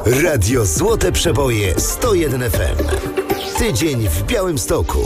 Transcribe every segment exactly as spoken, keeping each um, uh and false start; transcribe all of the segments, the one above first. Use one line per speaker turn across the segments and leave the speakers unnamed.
Radio Złote Przeboje sto jeden F M. Tydzień w Białymstoku.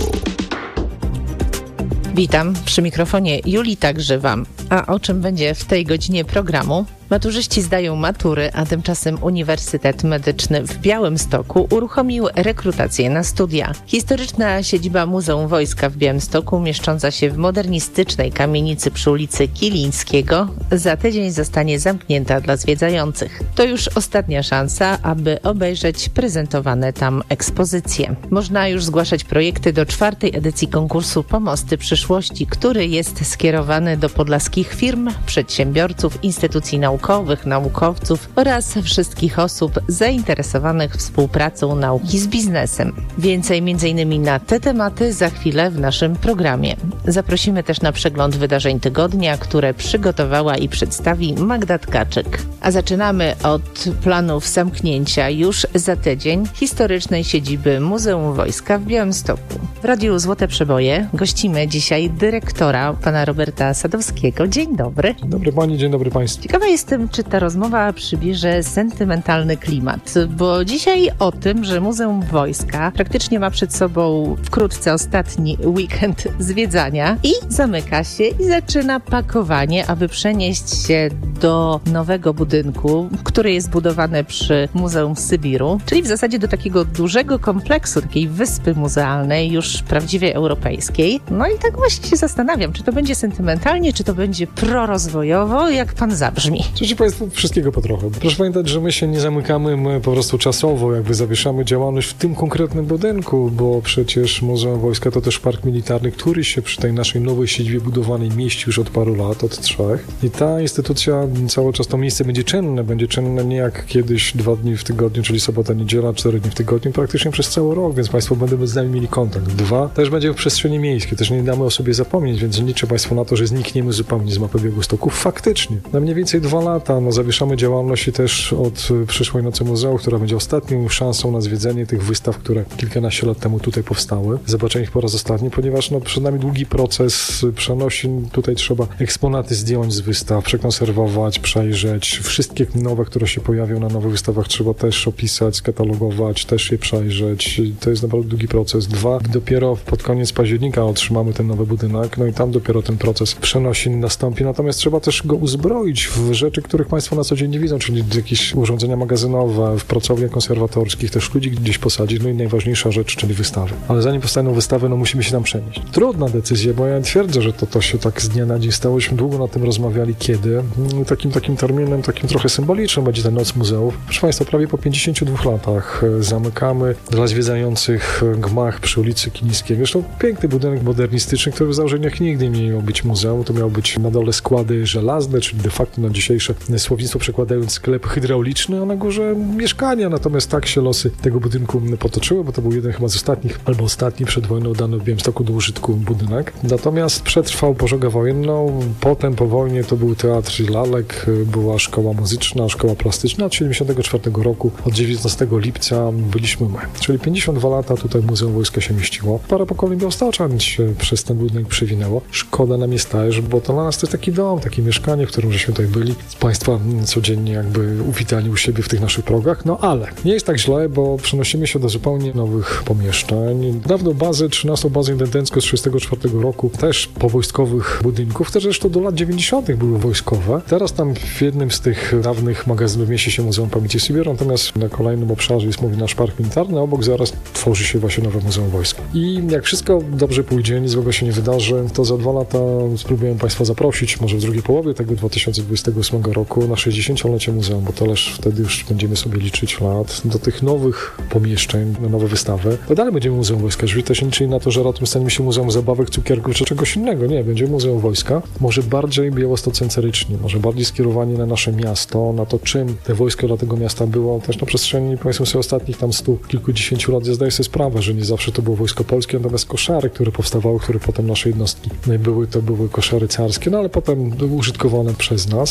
Witam, przy mikrofonie Julita Grzywam. A o czym będzie w tej godzinie programu? Maturzyści zdają matury, a tymczasem Uniwersytet Medyczny w Białymstoku uruchomił rekrutację na studia. Historyczna siedziba Muzeum Wojska w Białymstoku, mieszcząca się w modernistycznej kamienicy przy ulicy Kilińskiego, za tydzień zostanie zamknięta dla zwiedzających. To już ostatnia szansa, aby obejrzeć prezentowane tam ekspozycje. Można już zgłaszać projekty do czwartej edycji konkursu Pomosty Przyszłości, który jest skierowany do podlaskich firm, przedsiębiorców, instytucji naukowych, naukowców oraz wszystkich osób zainteresowanych współpracą nauki z biznesem. Więcej między innymi na te tematy za chwilę w naszym programie. Zaprosimy też na przegląd wydarzeń tygodnia, które przygotowała i przedstawi Magda Tkaczyk. A zaczynamy od planów zamknięcia już za tydzień historycznej siedziby Muzeum Wojska w Białymstoku. W Radiu Złote Przeboje gościmy dzisiaj dyrektora, pana Roberta Sadowskiego. Dzień dobry.
Dzień dobry pani, dzień dobry państwu.
Ciekawa jestem, czy ta rozmowa przybierze sentymentalny klimat, bo dzisiaj o tym, że Muzeum Wojska praktycznie ma przed sobą wkrótce ostatni weekend zwiedzania i zamyka się i zaczyna pakowanie, aby przenieść się do nowego budynku, który jest budowany przy Muzeum Sybiru, czyli w zasadzie do takiego dużego kompleksu, takiej wyspy muzealnej, już prawdziwie europejskiej. No i tak właśnie się zastanawiam, czy to będzie sentymentalnie, czy to będzie prorozwojowo, jak pan zabrzmi.
Cześć państwu, wszystkiego po trochę. Proszę pamiętać, że my się nie zamykamy, my po prostu czasowo jakby zawieszamy działalność w tym konkretnym budynku, bo przecież Muzeum Wojska to też park militarny, który się przy tej naszej nowej siedzibie budowanej mieści już od paru lat, od trzech. I ta instytucja cały czas, to miejsce będzie czynne, będzie czynne nie jak kiedyś dwa dni w tygodniu, czyli sobota, niedziela, cztery dni w tygodniu, praktycznie przez cały rok, więc państwo będą z nami mieli kontakt. Dwa, też będzie w przestrzeni miejskiej, też nie damy o sobie zapomnieć, więc nie liczę państwu na to, że znikniemy zupełnie z mapy Białegostoku. Faktycznie, na mniej więcej dwa lata, no zawieszamy działalność i też od przyszłej Nocy Muzeum, która będzie ostatnią szansą na zwiedzenie tych wystaw, które kilkanaście lat temu tutaj powstały. Zobaczenie ich po raz ostatni, ponieważ no, przed nami długi proces przenosin. Tutaj trzeba eksponaty zdjąć z wystaw, przekonserwować, przejrzeć. Wszystkie nowe, które się pojawią na nowych wystawach, trzeba też opisać, skatalogować, też je przejrzeć. To jest naprawdę długi proces. Dwa, dopiero pod koniec października otrzymamy ten nowy budynek, no i tam dopiero ten proces przenosin nastąpi. Natomiast trzeba też go uzbroić w rzeczy, których państwo na co dzień nie widzą, czyli jakieś urządzenia magazynowe, w pracowniach konserwatorskich, też ludzi gdzieś posadzić, no i najważniejsza rzecz, czyli wystawy. Ale zanim powstaną wystawy, no musimy się tam przenieść. Trudna decyzja, bo ja twierdzę, że to, to się tak z dnia na dzień stało. Myśmy długo na tym rozmawiali, kiedy. Takim takim terminem, takim trochę symbolicznym będzie ta Noc Muzeów. Proszę państwa, prawie po pięćdziesięciu dwóch latach zamykamy dla zwiedzających gmach przy ulicy Kilińskiego. Zresztą piękny budynek modernistyczny, który w założeniach nigdy nie miał być muzeum. To miał być na dole składy żelazne, czyli de facto na dzisiejsze słownictwo przekładając sklep hydrauliczny, a na górze mieszkania. Natomiast tak się losy tego budynku potoczyły, bo to był jeden chyba z ostatnich, albo ostatni przed wojną dany w Białymstoku do użytku budynek. Natomiast przetrwał pożogę wojenną. Potem po wojnie to był teatr i lalek, była szkoła muzyczna, szkoła plastyczna. Od siedemdziesiątego czwartego roku, od dziewiętnastego lipca byliśmy my. Czyli pięćdziesiąt dwa lata tutaj Muzeum Wojska się mieściło. Parę pokoleń białostoczan się przez ten budynek przewinęło. Szkoda nam jest też, bo to dla nas to jest taki dom, takie mieszkanie, w którym żeśmy tutaj byli. Z państwa codziennie jakby uwitani u siebie w tych naszych progach. No ale nie jest tak źle, bo przenosimy się do zupełnie nowych pomieszczeń. Dawno bazę, trzynastą bazę intendencką z trzydziestego czwartego roku, też powojskowych budynków, też zresztą do lat dziewięćdziesiątych były wojskowe. Teraz tam w jednym z tych dawnych magazynów mieści się Muzeum Pamięci Sybiru, natomiast na kolejnym obszarze jest mówi nasz park militarny, a obok zaraz tworzy się właśnie nowe Muzeum Wojska. I jak wszystko dobrze pójdzie, nic złego się nie wydarzy, to za dwa lata spróbuję państwa zaprosić, może w drugiej połowie tego dwa tysiące dwudziestego ósmego roku na sześćdziesięciolecie muzeum, bo to też wtedy już będziemy sobie liczyć lat, do tych nowych pomieszczeń, na nowe wystawy. To dalej będzie Muzeum Wojska. Jeżeli też nie liczyli na to, że ratum staniemy się Muzeum Zabawek, Cukierków czy czegoś innego. Nie, będzie Muzeum Wojska. Może bardziej białostocentrycznie, może bardziej skierowani na nasze miasto, na to, czym te wojsko dla tego miasta było. Też na przestrzeni, powiedzmy sobie, ostatnich tam stu kilkudziesięciu lat ja zdaję sobie sprawę, że nie zawsze to było wojsko polskie, natomiast koszary, które powstawały, które potem nasze jednostki były, to były koszary carskie, no ale potem były użytkowane przez nas. To będzie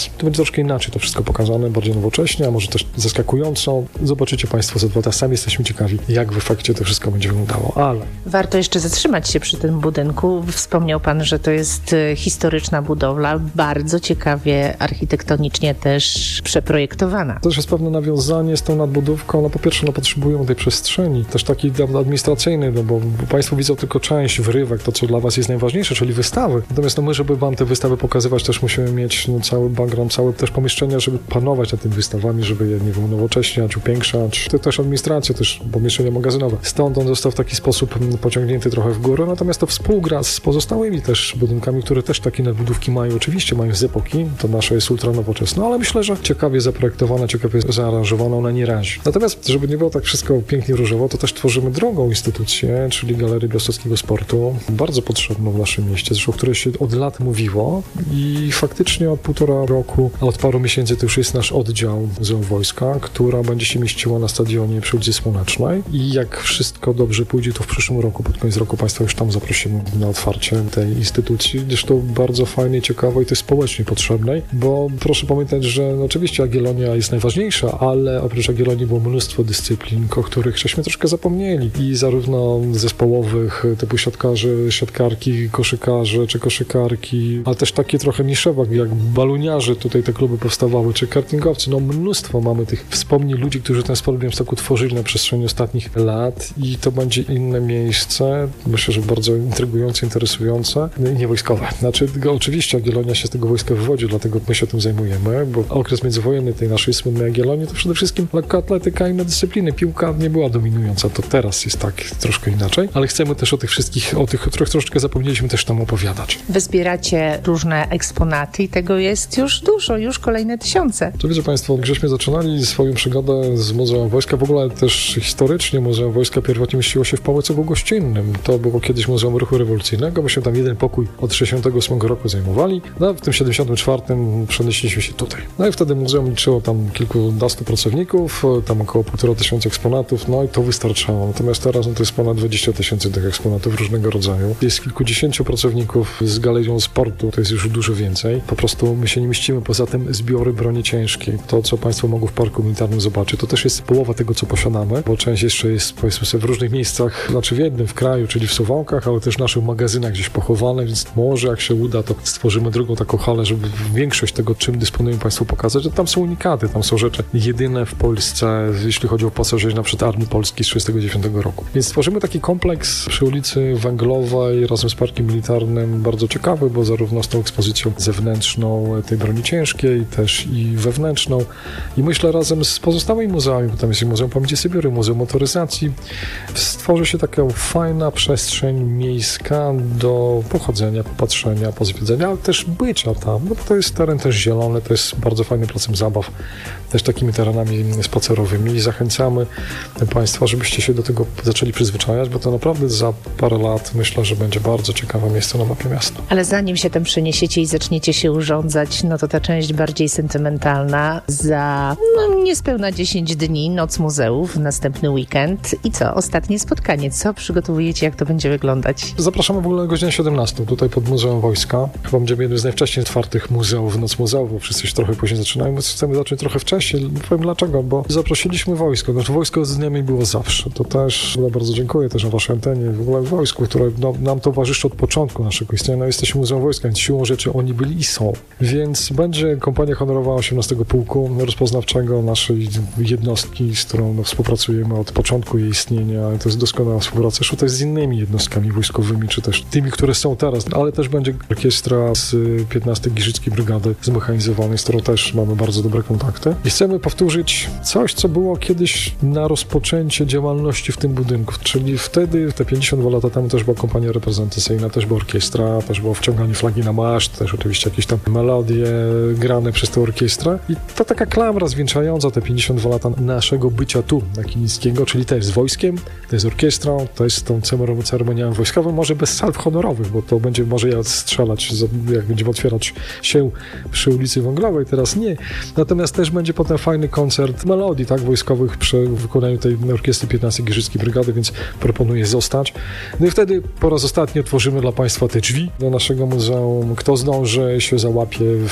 troszkę inaczej to wszystko pokazane, bardziej nowocześnie, a może też zaskakująco. Zobaczycie Państwo za dwa lata, sami jesteśmy ciekawi, jak w efekcie to wszystko będzie wyglądało, ale...
Warto jeszcze zatrzymać się przy tym budynku. Wspomniał Pan, że to jest historyczna budowla, bardzo ciekawie architektonicznie też przeprojektowana.
To też jest pewne nawiązanie z tą nadbudówką. No po pierwsze, no potrzebują tej przestrzeni, też takiej administracyjnej, no bo Państwo widzą tylko część, wyrywek, to co dla Was jest najważniejsze, czyli wystawy. Natomiast no my, żeby Wam te wystawy pokazywać, też musimy mieć no, cały background, całe też pomieszczenia, żeby panować nad tymi wystawami, żeby je, nie wiem, unowocześniać, upiększać. To też administracja, też pomieszczenia magazynowe. Stąd on został w taki sposób pociągnięty trochę w górę, natomiast to współgra z pozostałymi też budynkami, które też takie nadbudówki mają. Oczywiście mają z epoki, to nasze jest ultra nowoczesne, ale myślę, że ciekawie zaprojektowana, ciekawie zaaranżowana, ona nie razi. Natomiast, żeby nie było tak wszystko pięknie różowo, to też tworzymy drugą instytucję, czyli Galerię Białostockiego Sportu, bardzo potrzebną w naszym mieście, zresztą o której się od lat mówiło i faktycznie od półtora roku, a od paru miesięcy to już jest nasz oddział Muzeum Wojska, która będzie się mieściła na stadionie przy ulicy Słonecznej i jak wszystko dobrze pójdzie, to w przyszłym roku, pod koniec roku Państwa już tam zaprosimy na otwarcie tej instytucji, zresztą bardzo fajnej, ciekawej i też społecznie potrzebnej, bo proszę pamiętać, że no oczywiście Jagiellonia jest najważniejsza, ale oprócz Jagiellonii było mnóstwo dyscyplin, o których żeśmy troszkę zapomnieli i zarówno zespołowych, typu siatkarzy, siatkarki, koszykarze czy koszykarki, ale też takie trochę niszowe, jak baluniarze, tutaj te kluby powstawały, czy kartingowcy, no mnóstwo mamy tych wspomnień ludzi, którzy ten sport w Białymstoku tworzyli na przestrzeni ostatnich lat i to będzie inne miejsce, myślę, że bardzo intrygujące, interesujące i niewojskowe. Znaczy, oczywiście Jagiellonia się z tego wojska wywodzi, dlatego my się tym zajmujemy, bo okres międzywojenny tej naszej słynnej Jagiellonii to przede wszystkim lekkoatletyka i inne dyscypliny. Piłka nie była dominująca, to teraz jest tak troszkę inaczej, ale chcemy też o tych wszystkich, o tych, których troszeczkę zapomnieliśmy, też tam opowiadać.
Wy zbieracie różne eksponaty i tego jest już dużo, już kolejne tysiące.
To wiecie Państwo, żeśmy zaczynali swoją przygodę z Muzeum Wojska, w ogóle też historycznie Muzeum Wojska pierwotnie mieściło się w Pałacu Gościnnym. To było kiedyś Muzeum Ruchu Rewolucyjnego, myśmy tam jeden pokój od sześćdziesiątego ósmego roku zajmowali, no w tym siedemdziesiątym czwartym przenieśliśmy się tutaj. No i wtedy muzeum liczyło tam kilkunastu pracowników, tam około półtora tysiąca eksponatów, no i to wystarczało. Natomiast teraz no, to jest ponad dwadzieścia tysięcy tych eksponatów różnego rodzaju. Jest kilkudziesięciu pracowników z Galerią Sportu, to jest już dużo więcej. Po prostu my się nie mieścimy, poza tym zbiory broni ciężkiej. To, co Państwo mogą w Parku Militarnym zobaczyć, to też jest połowa tego, co posiadamy, bo część jeszcze jest, powiedzmy sobie, w różnych miejscach, znaczy w jednym w kraju, czyli w Suwałkach, ale też w naszych magazynach gdzieś pochowane, więc może jak się uda, to stworzymy drugą taką halę, żeby większość tego, czym dysponujemy, Państwu pokazać, że tam są unikaty, tam są rzeczy jedyne w Polsce, jeśli chodzi o pasażerzy na przykład Armii Polskiej z trzydziestego dziewiątego roku. Więc stworzymy taki kompleks przy ulicy Węglowej razem z Parkiem Militarnym, bardzo ciekawy, bo zarówno z tą ekspozycją zewnętrzną tej broni ciężkiej, też i wewnętrzną i myślę razem z pozostałymi muzeami, bo tam jest i Muzeum Pamięci Syberii, Muzeum Motoryzacji, stworzy się taka fajna przestrzeń miejska do pochodzenia, popatrzenia, pozwiedzenia, ale też bycia tam, no bo to jest teren też zielony, to jest bardzo fajnym placem zabaw, też takimi terenami spacerowymi i zachęcamy Państwa, żebyście się do tego zaczęli przyzwyczajać, bo to naprawdę za parę lat myślę, że będzie bardzo ciekawe miejsce na mapie miasta.
Ale zanim się tam przeniesiecie i zaczniecie się urządzać, no to ta część bardziej sentymentalna za no, niespełna dziesięć dni, Noc Muzeów, następny weekend i co? Ostatnie spotkanie. Co przygotowujecie, jak to będzie wyglądać?
Zapraszamy w ogóle o godzinie siedemnastej tutaj pod Muzeum Wojska. Chyba będziemy jednym z najwcześniej otwartych muzeów, Noc Muzeów, bo wszyscy się trochę później zaczynają. My chcemy zacząć trochę wcześniej. Powiem dlaczego, bo zaprosiliśmy wojsko. Znaczy wojsko z nami było zawsze. To też bardzo dziękuję też na waszej antenie, w ogóle wojsku, które no, nam towarzyszy od początku naszego istnienia. No, jesteśmy Muzeum Wojska, więc siłą rzeczy oni byli i są. Więc będzie kompania honorowa osiemnastego Pułku Rozpoznawczego naszej jednostki, z którą no, współpracujemy od początku jej istnienia. To jest doskonała współpraca. Zresztą też z innymi jednostkami wojskowymi, czy też tymi, które są teraz, ale też będzie orkiestra z piętnastej Giżyckiej Brygady Zmechanizowanej, z którą też mamy bardzo dobre kontakty. I chcemy powtórzyć coś, co było kiedyś na rozpoczęcie działalności w tym budynku, czyli wtedy, te pięćdziesiąt dwa lata temu też była kompania reprezentacyjna, też była orkiestra, też było wciąganie flagi na maszt, też oczywiście jakieś tam melodie grane przez tę orkiestrę i to taka klamra zwieńczająca te pięćdziesiąt dwa lata naszego bycia tu, na Kilińskiego, czyli też z wojskiem, to jest orkiestrą, to jest tą ceremonią wojskową, może bez salw honorowych, bo to będzie może ja strzelać, jak będziemy otwierać się przy ulicy Węglowej, teraz nie. Natomiast też będzie potem fajny koncert melodii, tak, wojskowych przy wykonaniu tej orkiestry piętnastej Giżyckiej Brygady, więc proponuję zostać. No i wtedy po raz ostatni otworzymy dla Państwa te drzwi do naszego muzeum. Kto zdąży się załapie w tym dniu, to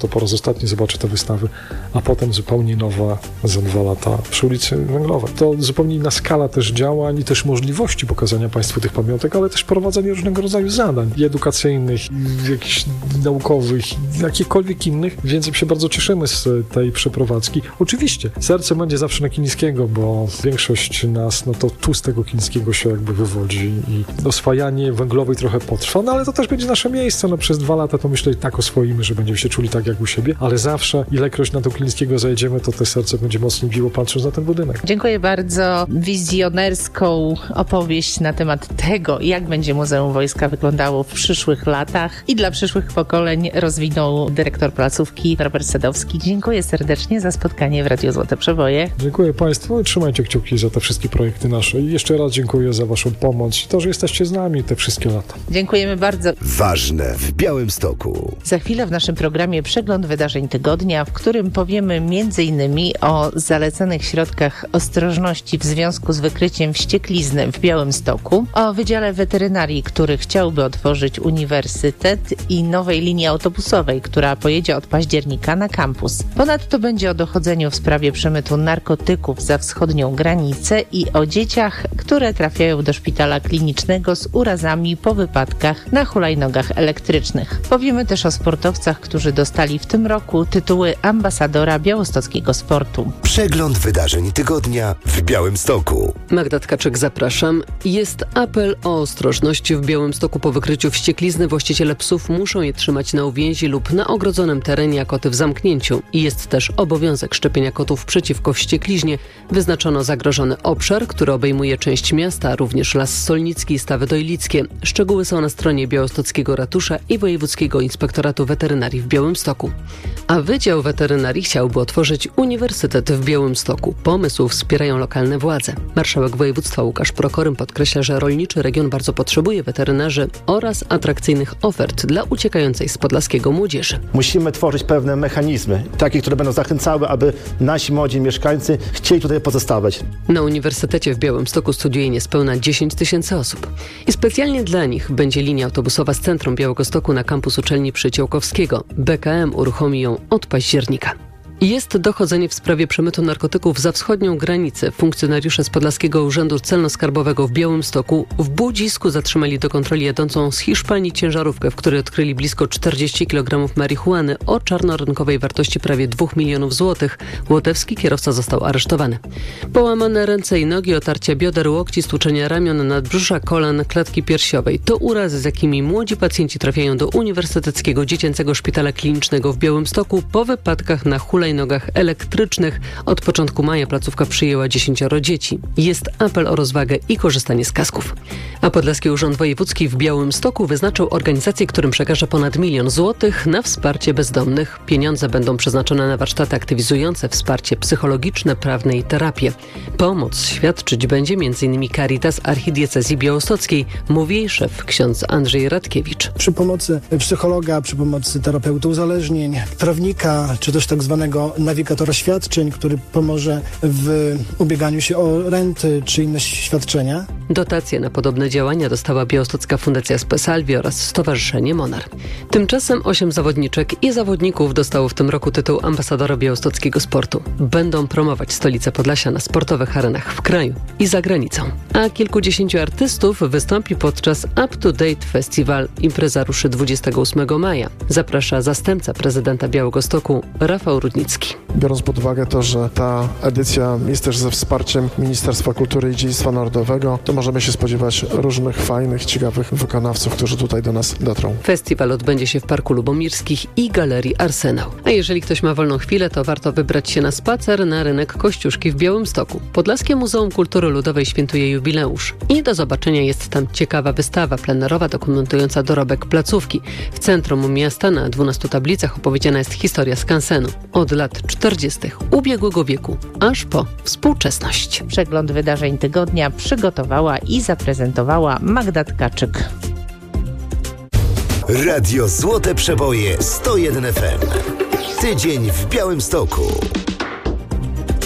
to po raz ostatni zobaczę te wystawy, a potem zupełnie nowa za dwa lata przy ulicy Węglowej. To zupełnie inna skala też działań i też możliwości pokazania Państwu tych pamiątek, ale też prowadzenie różnego rodzaju zadań i edukacyjnych, i jakichś naukowych, i jakichkolwiek innych, więc się bardzo cieszymy z tej przeprowadzki. Oczywiście, serce będzie zawsze na Kilińskiego, bo większość nas, no to tu z tego Kilińskiego się jakby wywodzi i oswajanie Węglowej trochę potrwa, no ale to też będzie nasze miejsce, no przez dwa lata to myślę i tak oswoimy, że będziemy się czuli tak jak u siebie, ale zawsze, ilekroć na to Kilińskiego zajedziemy, to te serce będzie mocno biło patrząc na ten budynek.
Dziękuję bardzo. Wizjonerską opowieść na temat tego, jak będzie Muzeum Wojska wyglądało w przyszłych latach i dla przyszłych pokoleń rozwinął dyrektor placówki Robert Sadowski. Dziękuję serdecznie za spotkanie w Radiu Złote Przeboje. Dziękuję
Państwu i trzymajcie kciuki za te wszystkie projekty nasze. I jeszcze raz dziękuję za Waszą pomoc i to, że jesteście z nami te wszystkie lata.
Dziękujemy bardzo.
Ważne w Białymstoku.
Za chwilę w naszym programie przegląd wydarzeń tygodnia, w którym powiemy między innymi o zalecanych środkach ostrożności w związku z wykryciem wścieklizny w Białymstoku, o Wydziale Weterynarii, który chciałby otworzyć uniwersytet i nowej linii autobusowej, która pojedzie od października na kampus. Ponadto będzie o dochodzeniu w sprawie przemytu narkotyków za wschodnią granicę i o dzieciach, które trafiają do szpitala klinicznego z urazami po wypadkach na hulajnogach elektrycznych. Powiemy też o sportowcach, którzy dostali w tym roku tytuły ambasadora białostockiego sportu.
Przegląd wydarzeń tygodnia w Białymstoku.
Magda Tkaczyk, zapraszam. Jest apel o ostrożność w Białymstoku po wykryciu wścieklizny. Właściciele psów muszą je trzymać na uwięzi lub na ogrodzonym terenie, a koty w zamknięciu. I jest też obowiązek szczepienia kotów przeciwko wściekliźnie. Wyznaczono zagrożony obszar, który obejmuje część miasta, również Las Solnicki i Stawy Dojlickie. Szczegóły są na stronie Białostockiego Ratusza i Wojewódzkiego Inspektoratu Weterynarii w Białymstoku. A Wydział Weterynarii chciałby otworzyć uniwersytet w Białymstoku. Pomysł wspierają lokalne władze. Marszałek województwa Łukasz Prokorym podkreśla, że rolniczy region bardzo potrzebuje weterynarzy oraz atrakcyjnych ofert dla uciekającej z podlaskiego młodzieży.
Musimy tworzyć pewne mechanizmy, takie, które będą zachęcały, aby nasi młodzi mieszkańcy chcieli tutaj pozostawać.
Na Uniwersytecie w Białymstoku studiuje niespełna dziesięć tysięcy osób. I specjalnie dla nich będzie linia autobusowa z centrum Białegostoku na kampus uczelni Przyciałkowskiego. B K M uruchomi ją od października. Jest dochodzenie w sprawie przemytu narkotyków za wschodnią granicę. Funkcjonariusze z Podlaskiego Urzędu Celno-Skarbowego w Białymstoku w Budzisku zatrzymali do kontroli jadącą z Hiszpanii ciężarówkę, w której odkryli blisko czterdzieści kilogramów marihuany o czarnorynkowej wartości prawie dwóch milionów złotych. Łotewski kierowca został aresztowany. Połamane ręce i nogi, otarcia bioder, łokci, stłuczenia ramion, nadbrzusza, kolan, klatki piersiowej. To urazy, z jakimi młodzi pacjenci trafiają do Uniwersyteckiego Dziecięcego Szpitala Klinicznego w Białymstoku po wypadkach na hulajnogach elektrycznych. Od początku maja placówka przyjęła dziesięcioro dzieci. Jest apel o rozwagę i korzystanie z kasków. A Podlaski Urząd Wojewódzki w Białymstoku wyznaczył organizacje, którym przekaże ponad milion złotych na wsparcie bezdomnych. Pieniądze będą przeznaczone na warsztaty aktywizujące, wsparcie psychologiczne, prawne i terapię. Pomoc świadczyć będzie m.in. Caritas Archidiecezji Białostockiej, mówi jej szef ksiądz Andrzej Radkiewicz.
Przy pomocy psychologa, przy pomocy terapeuty uzależnień, prawnika, czy też tak zwanego nawigatora świadczeń, który pomoże w ubieganiu się o renty czy inne świadczenia.
Dotacje na podobne działania dostała Białostocka Fundacja Spesalvi oraz Stowarzyszenie Monar. Tymczasem osiem zawodniczek i zawodników dostało w tym roku tytuł ambasadora białostockiego sportu. Będą promować stolicę Podlasia na sportowych arenach w kraju i za granicą. A kilkudziesięciu artystów wystąpi podczas Up to Date Festival. Impreza ruszy dwudziestego ósmego maja. Zaprasza zastępca prezydenta Białegostoku Rafał Rudnicki.
Biorąc pod uwagę to, że ta edycja jest też ze wsparciem Ministerstwa Kultury i Dziedzictwa Narodowego, to możemy się spodziewać różnych fajnych, ciekawych wykonawców, którzy tutaj do nas dotrą.
Festiwal odbędzie się w Parku Lubomirskich i Galerii Arsenał. A jeżeli ktoś ma wolną chwilę, to warto wybrać się na spacer na rynek Kościuszki w Białymstoku. Podlaskie Muzeum Kultury Ludowej świętuje jubileusz i do zobaczenia jest tam ciekawa wystawa plenerowa dokumentująca dorobek placówki. W centrum miasta na dwunastu tablicach opowiedziana jest historia skansenu. Od lat czterdziestych ubiegłego wieku, aż po współczesność.
Przegląd wydarzeń tygodnia przygotowała i zaprezentowała Magda Tkaczyk.
Radio Złote Przeboje sto jeden F M. Tydzień w Białymstoku.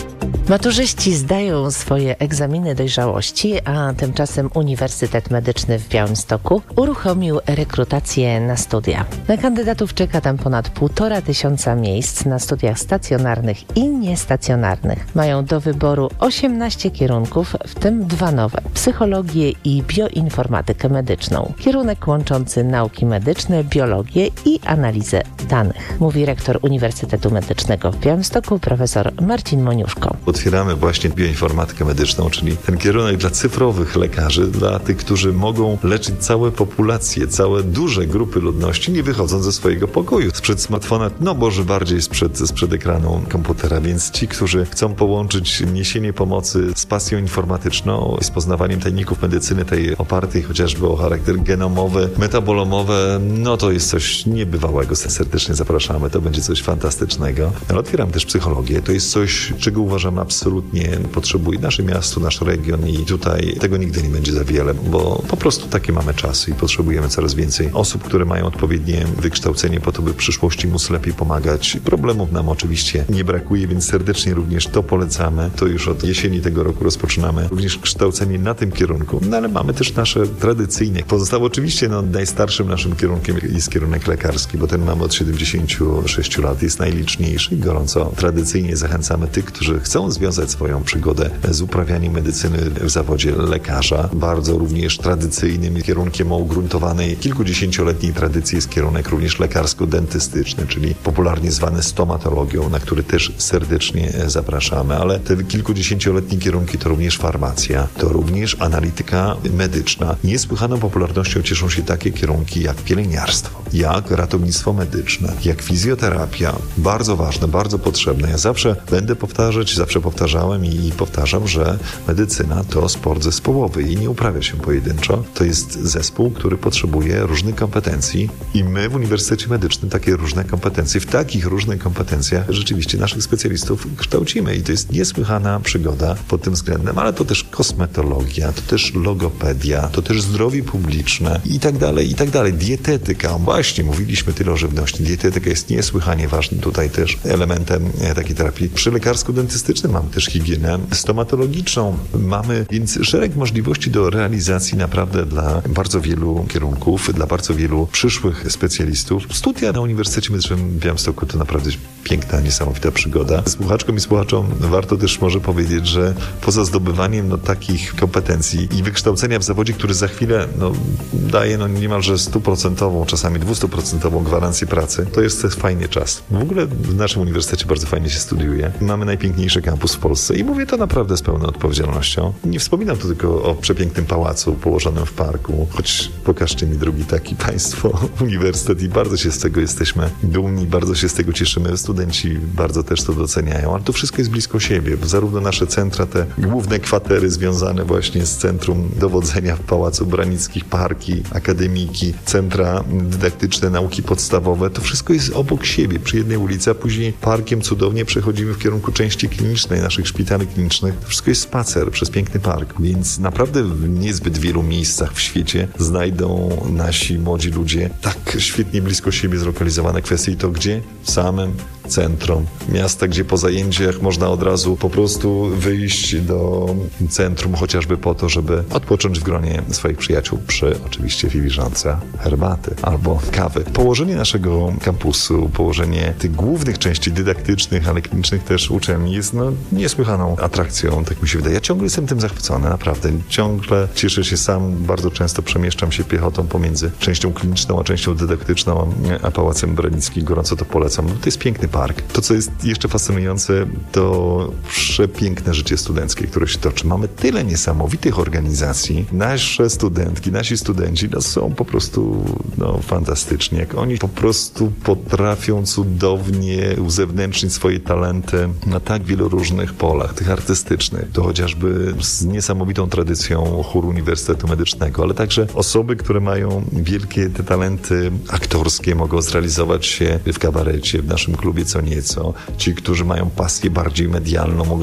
Maturzyści zdają swoje egzaminy dojrzałości, a tymczasem Uniwersytet Medyczny w Białymstoku uruchomił rekrutację na studia. Na kandydatów czeka tam ponad półtora tysiąca miejsc na studiach stacjonarnych i niestacjonarnych. Mają do wyboru osiemnaście kierunków, w tym dwa nowe: psychologię i bioinformatykę medyczną. Kierunek łączący nauki medyczne, biologię i analizę danych, mówi rektor Uniwersytetu Medycznego w Białymstoku profesor Marcin Moniuszko.
Otwieramy właśnie bioinformatykę medyczną, czyli ten kierunek dla cyfrowych lekarzy, dla tych, którzy mogą leczyć całe populacje, całe duże grupy ludności, nie wychodząc ze swojego pokoju, sprzed smartfona, no może bardziej sprzed, sprzed ekranu komputera. Więc ci, którzy chcą połączyć niesienie pomocy z pasją informatyczną, z poznawaniem tajników medycyny, tej opartej chociażby o charakter genomowy, metabolomowy, no to jest coś niebywałego. Serdecznie zapraszamy, to będzie coś fantastycznego. Ale otwieram też psychologię. To jest coś, czego uważam absolutnie potrzebuje nasze miasto, nasz region i tutaj tego nigdy nie będzie za wiele, bo po prostu takie mamy czasy i potrzebujemy coraz więcej osób, które mają odpowiednie wykształcenie po to, by w przyszłości móc lepiej pomagać. Problemów nam oczywiście nie brakuje, więc serdecznie również to polecamy. To już od jesieni tego roku rozpoczynamy również kształcenie na tym kierunku, no ale mamy też nasze tradycyjne. Pozostało oczywiście no, najstarszym naszym kierunkiem jest kierunek lekarski, bo ten mamy od siedemdziesięciu sześciu lat, jest najliczniejszy i gorąco tradycyjnie zachęcamy tych, którzy chcą związać swoją przygodę z uprawianiem medycyny w zawodzie lekarza. Bardzo również tradycyjnym kierunkiem o ugruntowanej kilkudziesięcioletniej tradycji jest kierunek również lekarsko-dentystyczny, czyli popularnie zwany stomatologią, na który też serdecznie zapraszamy, ale te kilkudziesięcioletnie kierunki to również farmacja, to również analityka medyczna. Niesłychaną popularnością cieszą się takie kierunki jak pielęgniarstwo, jak ratownictwo medyczne, jak fizjoterapia. Bardzo ważne, bardzo potrzebne. Ja zawsze będę powtarzać, zawsze powtarzałem i powtarzam, że medycyna to sport zespołowy i nie uprawia się pojedynczo. To jest zespół, który potrzebuje różnych kompetencji i my w Uniwersytecie Medycznym takie różne kompetencje, w takich różnych kompetencjach rzeczywiście naszych specjalistów kształcimy i to jest niesłychana przygoda pod tym względem, ale to też kosmetologia, to też logopedia, to też zdrowie publiczne i tak dalej, i tak dalej. Dietetyka, właśnie mówiliśmy tyle o żywności. Dietetyka jest niesłychanie ważnym tutaj też elementem takiej terapii. Przy lekarsko-dentystycznym mamy też higienę stomatologiczną. Mamy więc szereg możliwości do realizacji naprawdę dla bardzo wielu kierunków, dla bardzo wielu przyszłych specjalistów. Studia na Uniwersytecie Medycznym w Białymstoku to naprawdę piękna, niesamowita przygoda. Słuchaczkom i słuchaczom warto też może powiedzieć, że poza zdobywaniem no, takich kompetencji i wykształcenia w zawodzie, który za chwilę no, daje no, niemalże stuprocentową, czasami dwustuprocentową gwarancję pracy, to jest to fajny czas. W ogóle w naszym uniwersytecie bardzo fajnie się studiuje. Mamy najpiękniejszy kampus w Polsce i mówię to naprawdę z pełną odpowiedzialnością. Nie wspominam tu tylko o przepięknym pałacu położonym w parku, choć pokażcie mi drugi taki państwo, uniwersytet i bardzo się z tego jesteśmy dumni, bardzo się z tego cieszymy. Studenci bardzo też to doceniają, ale to wszystko jest blisko siebie. Zarówno nasze centra, te główne kwatery związane właśnie z centrum dowodzenia w Pałacu Branickich, parki, akademiki, centra dydaktyczne, nauki podstawowe, to wszystko jest obok siebie, przy jednej ulicy, a później parkiem cudownie przechodzimy w kierunku części klinicznej, naszych szpitali klinicznych. To wszystko jest spacer przez piękny park, więc naprawdę w niezbyt wielu miejscach w świecie znajdą nasi młodzi ludzie tak świetnie blisko siebie zlokalizowane kwestie i to gdzie? W samym centrum miasta, gdzie po zajęciach można od razu po prostu wyjść do centrum, chociażby po to, żeby odpocząć w gronie swoich przyjaciół przy oczywiście filiżance herbaty albo kawy. Położenie naszego kampusu, położenie tych głównych części dydaktycznych, ale klinicznych też uczelni jest no, niesłychaną atrakcją, tak mi się wydaje. Ja ciągle jestem tym zachwycony, naprawdę. Ciągle cieszę się sam, bardzo często przemieszczam się piechotą pomiędzy częścią kliniczną, a częścią dydaktyczną, a Pałacem Branickim. Gorąco to polecam. To jest piękny park. To, co jest jeszcze fascynujące, to przepiękne życie studenckie, które się toczy. Mamy tyle niesamowitych organizacji. Nasze studentki, nasi studenci no, są po prostu no, fantastyczni. Jak oni po prostu potrafią cudownie uzewnętrznić swoje talenty na tak wielu różnych polach, tych artystycznych. To chociażby z niesamowitą tradycją chóru Uniwersytetu Medycznego, ale także osoby, które mają wielkie te talenty aktorskie, mogą zrealizować się w kabarecie, w naszym klubie Co Nieco. Ci, którzy mają pasję bardziej medialną, mogą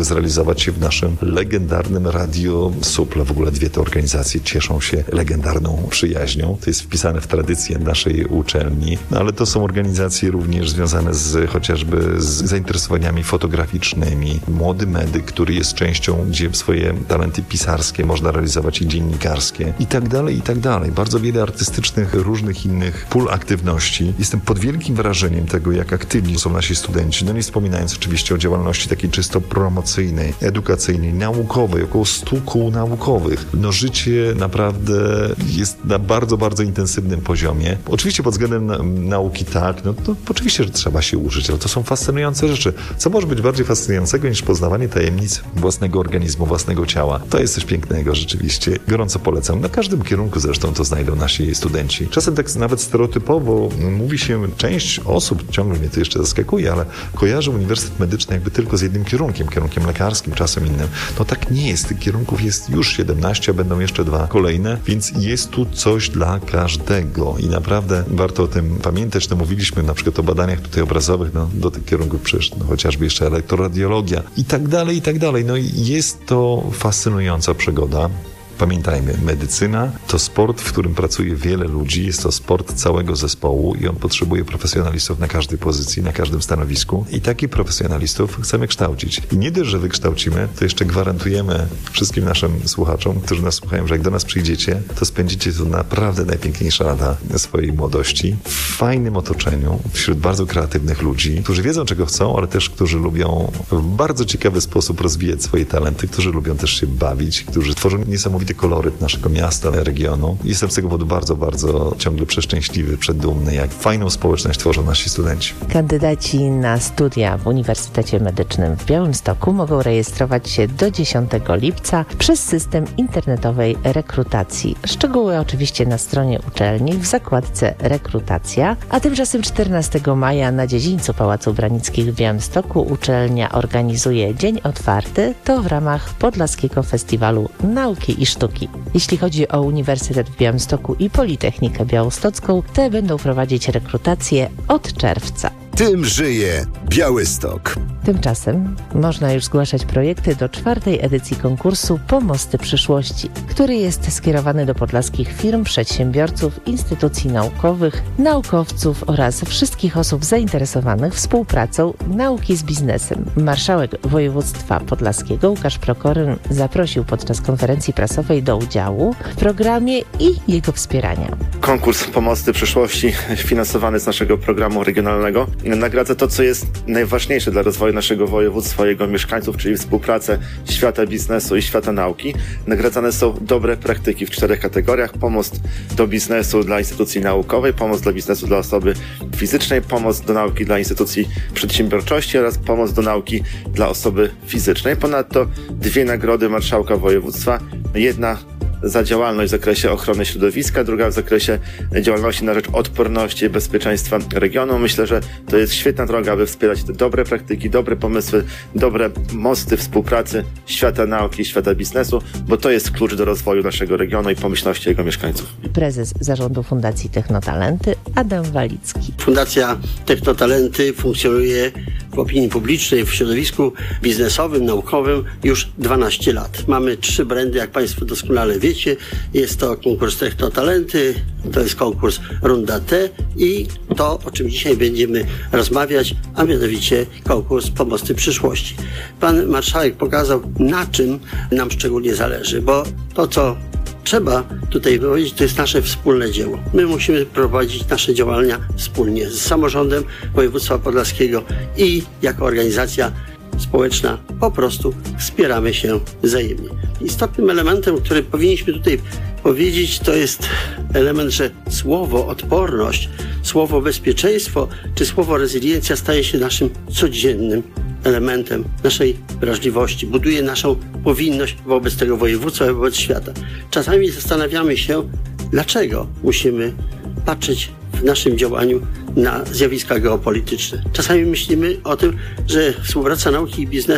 zrealizować się w naszym legendarnym Radio Supla. W ogóle dwie te organizacje cieszą się legendarną przyjaźnią. To jest wpisane w tradycję naszej uczelni, no ale to są organizacje również związane z chociażby z zainteresowaniami fotograficznymi. Młody medyk, który jest częścią, gdzie swoje talenty pisarskie można realizować i dziennikarskie i tak dalej, i tak dalej. Bardzo wiele artystycznych, różnych innych pól aktywności. Jestem pod wielkim wrażeniem tego, jak aktywni są nasi studenci. No nie wspominając oczywiście o działalności takiej czysto promocyjnej, edukacyjnej, naukowej, około stu kół naukowych. No życie naprawdę jest na bardzo, bardzo intensywnym poziomie. Oczywiście pod względem na, nauki tak, no to oczywiście, że trzeba się uczyć, ale to są fascynujące rzeczy. Co może być bardziej fascynującego niż poznawanie tajemnic własnego organizmu, własnego ciała? To jest coś pięknego rzeczywiście. Gorąco polecam. Na każdym kierunku zresztą to znajdą nasi studenci. Czasem tak nawet stereotypowo mówi się, część osób, ciągle mnie to jeszcze zaskakuje, ale kojarzy Uniwersytet Medyczny jakby tylko z jednym kierunkiem, kierunkiem lekarskim, czasem innym. No tak nie jest. Tych kierunków jest już siedemnaście, a będą jeszcze dwa kolejne, więc jest tu coś dla każdego i naprawdę warto o tym pamiętać. No mówiliśmy na przykład o badaniach tutaj obrazowych, no do tych kierunków przecież no, chociażby jeszcze elektroradiologia i tak dalej, i tak dalej. No i jest to fascynująca przygoda. Pamiętajmy, medycyna to sport, w którym pracuje wiele ludzi, jest to sport całego zespołu i on potrzebuje profesjonalistów na każdej pozycji, na każdym stanowisku i takich profesjonalistów chcemy kształcić. I nie dość, że wykształcimy, to jeszcze gwarantujemy wszystkim naszym słuchaczom, którzy nas słuchają, że jak do nas przyjdziecie, to spędzicie tu naprawdę najpiękniejsze lata swojej młodości w fajnym otoczeniu, wśród bardzo kreatywnych ludzi, którzy wiedzą, czego chcą, ale też którzy lubią w bardzo ciekawy sposób rozwijać swoje talenty, którzy lubią też się bawić, którzy tworzą niesamowite koloryt naszego miasta, regionu. Jestem z tego powodu bardzo, bardzo ciągle przeszczęśliwy, przedumny, jak fajną społeczność tworzą nasi studenci.
Kandydaci na studia w Uniwersytecie Medycznym w Białymstoku mogą rejestrować się do dziesiątego lipca przez system internetowej rekrutacji. Szczegóły oczywiście na stronie uczelni w zakładce rekrutacja, a tymczasem czternastego maja na dziedzińcu Pałacu Branickich w Białymstoku uczelnia organizuje Dzień Otwarty, to w ramach Podlaskiego Festiwalu Nauki i Sztuki. Jeśli chodzi o Uniwersytet w Białymstoku i Politechnikę Białostocką, te będą prowadzić rekrutację od czerwca.
Tym żyje Białystok.
Tymczasem można już zgłaszać projekty do czwartej edycji konkursu Pomosty Przyszłości, który jest skierowany do podlaskich firm, przedsiębiorców, instytucji naukowych, naukowców oraz wszystkich osób zainteresowanych współpracą nauki z biznesem. Marszałek województwa podlaskiego Łukasz Prokoryn zaprosił podczas konferencji prasowej do udziału w programie i jego wspierania.
Konkurs Pomosty Przyszłości finansowany z naszego programu regionalnego nagradza to, co jest najważniejsze dla rozwoju naszego województwa, jego mieszkańców, czyli współpracę świata biznesu i świata nauki. Nagradzane są dobre praktyki w czterech kategoriach. Pomoc do biznesu dla instytucji naukowej, pomoc dla biznesu dla osoby fizycznej, pomoc do nauki dla instytucji przedsiębiorczości oraz pomoc do nauki dla osoby fizycznej. Ponadto dwie nagrody marszałka województwa. Jedna za działalność w zakresie ochrony środowiska, druga w zakresie działalności na rzecz odporności i bezpieczeństwa regionu. Myślę, że to jest świetna droga, aby wspierać te dobre praktyki, dobre pomysły, dobre mosty współpracy świata nauki i świata biznesu, bo to jest klucz do rozwoju naszego regionu i pomyślności jego mieszkańców.
Prezes Zarządu Fundacji Technotalenty Adam Walicki.
Fundacja Technotalenty funkcjonuje w opinii publicznej, w środowisku biznesowym, naukowym już dwanaście lat. Mamy trzy brandy, jak Państwo doskonale wiecie. Jest to konkurs Technotalenty, to jest konkurs Runda T i to, o czym dzisiaj będziemy rozmawiać, a mianowicie konkurs Pomosty Przyszłości. Pan marszałek pokazał, na czym nam szczególnie zależy, bo to, co trzeba tutaj powiedzieć, to jest nasze wspólne dzieło. My musimy prowadzić nasze działania wspólnie z samorządem województwa podlaskiego i jako organizacja społeczna po prostu wspieramy się wzajemnie. Istotnym elementem, który powinniśmy tutaj powiedzieć, to jest element, że słowo odporność, słowo bezpieczeństwo czy słowo rezyliencja staje się naszym codziennym elementem naszej wrażliwości, buduje naszą powinność wobec tego województwa, wobec świata. Czasami zastanawiamy się, dlaczego musimy patrzeć w naszym działaniu na zjawiska geopolityczne. Czasami myślimy o tym, że współpraca nauki i biznesu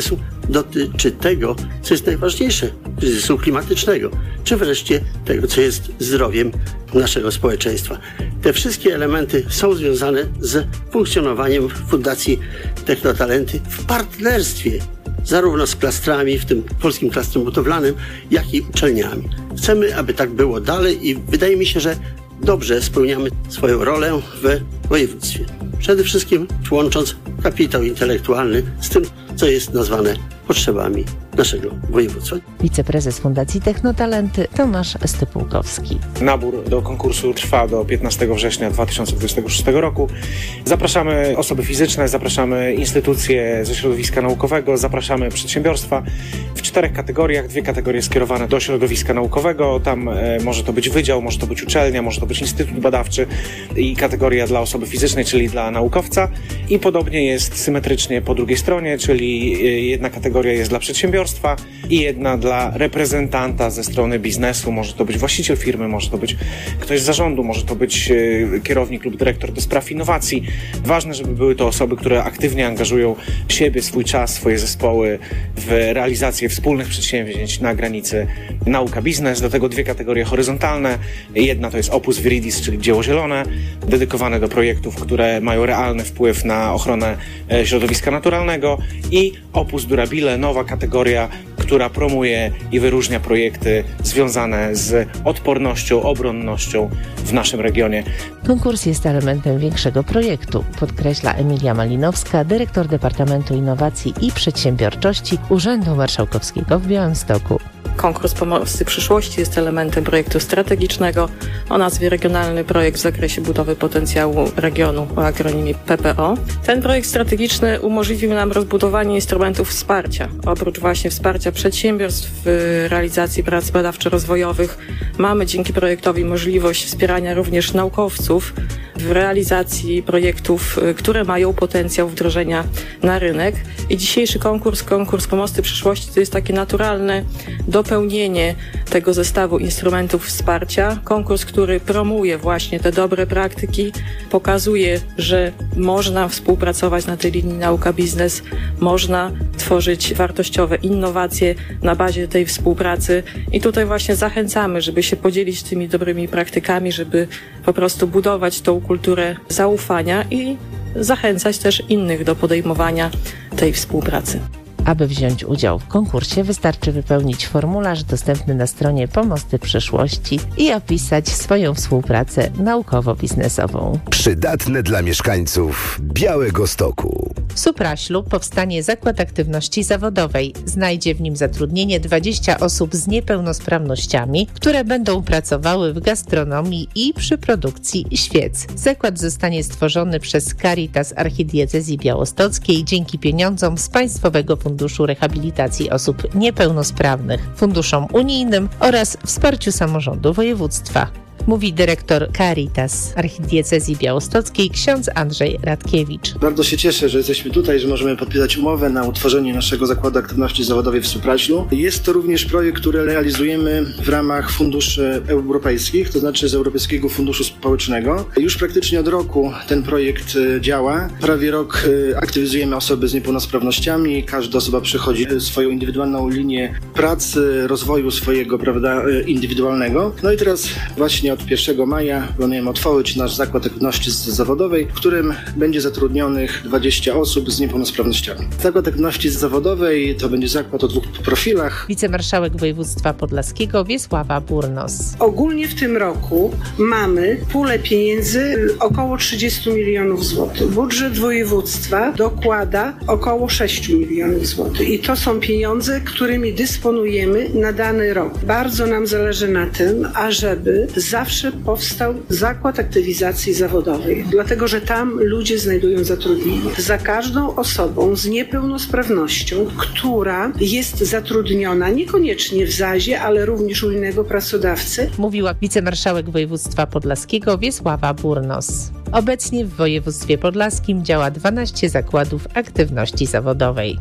dotyczy tego, co jest najważniejsze, kryzysu klimatycznego, czy wreszcie tego, co jest zdrowiem naszego społeczeństwa. Te wszystkie elementy są związane z funkcjonowaniem Fundacji Technotalenty w partnerstwie zarówno z klastrami, w tym polskim klastrem budowlanym, jak i uczelniami. Chcemy, aby tak było dalej i wydaje mi się, że dobrze spełniamy swoją rolę w województwie. Przede wszystkim łącząc kapitał intelektualny z tym, co jest nazwane potrzebami naszego województwa.
Wiceprezes Fundacji Technotalenty Tomasz Stypułkowski.
Nabór do konkursu trwa do piętnastego września dwa tysiące dwudziestego szóstego roku. Zapraszamy osoby fizyczne, zapraszamy instytucje ze środowiska naukowego, zapraszamy przedsiębiorstwa w czterech kategoriach. Dwie kategorie skierowane do środowiska naukowego. Tam e, może to być wydział, może to być uczelnia, może to być instytut badawczy i kategoria dla osoby fizycznej, czyli dla naukowca. I podobnie jest symetrycznie po drugiej stronie, czyli jedna kategoria jest dla przedsiębiorstwa i jedna dla reprezentanta ze strony biznesu. Może to być właściciel firmy, może to być ktoś z zarządu, może to być kierownik lub dyrektor do spraw innowacji. Ważne, żeby były to osoby, które aktywnie angażują siebie, swój czas, swoje zespoły w realizację wspólnych przedsięwzięć na granicy nauka-biznes. Do tego dwie kategorie horyzontalne. Jedna to jest Opus Viridis, czyli dzieło zielone, dedykowane do projektów, które mają realny wpływ na ochronę środowiska naturalnego, i Opus Durabile, nowa kategoria, która promuje i wyróżnia projekty związane z odpornością, obronnością w naszym regionie.
Konkurs jest elementem większego projektu, podkreśla Emilia Malinowska, dyrektor Departamentu Innowacji i Przedsiębiorczości Urzędu Marszałkowskiego w Białymstoku.
Konkurs Pomosty Przyszłości jest elementem projektu strategicznego o nazwie Regionalny Projekt w zakresie budowy potencjału regionu o akronimie P P O. Ten projekt strategiczny umożliwił nam rozbudowanie instrumentów wsparcia. Oprócz właśnie wsparcia przedsiębiorstw w realizacji prac badawczo-rozwojowych mamy dzięki projektowi możliwość wspierania również naukowców w realizacji projektów, które mają potencjał wdrożenia na rynek. I dzisiejszy konkurs, konkurs Pomosty Przyszłości, to jest takie naturalne dopełnienie tego zestawu instrumentów wsparcia. Konkurs, który promuje właśnie te dobre praktyki, pokazuje, że można współpracować na tej linii nauka-biznes, można tworzyć wartościowe innowacje na bazie tej współpracy i tutaj właśnie zachęcamy, żeby się podzielić tymi dobrymi praktykami, żeby po prostu budować tą kulturę zaufania i zachęcać też innych do podejmowania tej współpracy.
Aby wziąć udział w konkursie, wystarczy wypełnić formularz dostępny na stronie Pomosty Przyszłości i opisać swoją współpracę naukowo-biznesową.
Przydatne dla mieszkańców Białegostoku.
W Supraślu powstanie Zakład Aktywności Zawodowej. Znajdzie w nim zatrudnienie dwadzieścia osób z niepełnosprawnościami, które będą pracowały w gastronomii i przy produkcji świec. Zakład zostanie stworzony przez Caritas Archidiecezji Białostockiej dzięki pieniądzom z Państwowego Funduszu Rehabilitacji Osób Niepełnosprawnych, funduszom unijnym oraz wsparciu samorządu województwa. Mówi dyrektor Caritas Archidiecezji Białostockiej ksiądz Andrzej Radkiewicz.
Bardzo się cieszę, że jesteśmy tutaj, że możemy podpisać umowę na utworzenie naszego Zakładu Aktywności Zawodowej w Supraślu. Jest to również projekt, który realizujemy w ramach funduszy europejskich, to znaczy z Europejskiego Funduszu Społecznego. Już praktycznie od roku ten projekt działa. Prawie rok aktywizujemy osoby z niepełnosprawnościami. Każda osoba przechodzi swoją indywidualną linię pracy, rozwoju swojego, prawda, indywidualnego. No i teraz właśnie od pierwszego maja planujemy otworzyć nasz Zakład Aktywności Zawodowej, w którym będzie zatrudnionych dwadzieścia osób z niepełnosprawnościami. Zakład Aktywności Zawodowej to będzie zakład o dwóch profilach.
Wicemarszałek województwa podlaskiego Wiesława Burnos.
Ogólnie w tym roku mamy pulę pieniędzy około trzydzieści milionów złotych. Budżet województwa dokłada około sześć milionów złotych. I to są pieniądze, którymi dysponujemy na dany rok. Bardzo nam zależy na tym, ażeby zawsze powstał Zakład Aktywizacji Zawodowej, dlatego że tam ludzie znajdują zatrudnienie. Za każdą osobą z niepełnosprawnością, która jest zatrudniona niekoniecznie w zazie, ale również u innego pracodawcy.
Mówiła wicemarszałek województwa podlaskiego Wiesława Burnos. Obecnie w województwie podlaskim działa dwanaście zakładów aktywności zawodowej.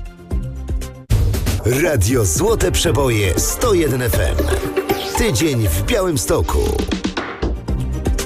Radio Złote Przeboje sto jeden F M. Tydzień w Białymstoku.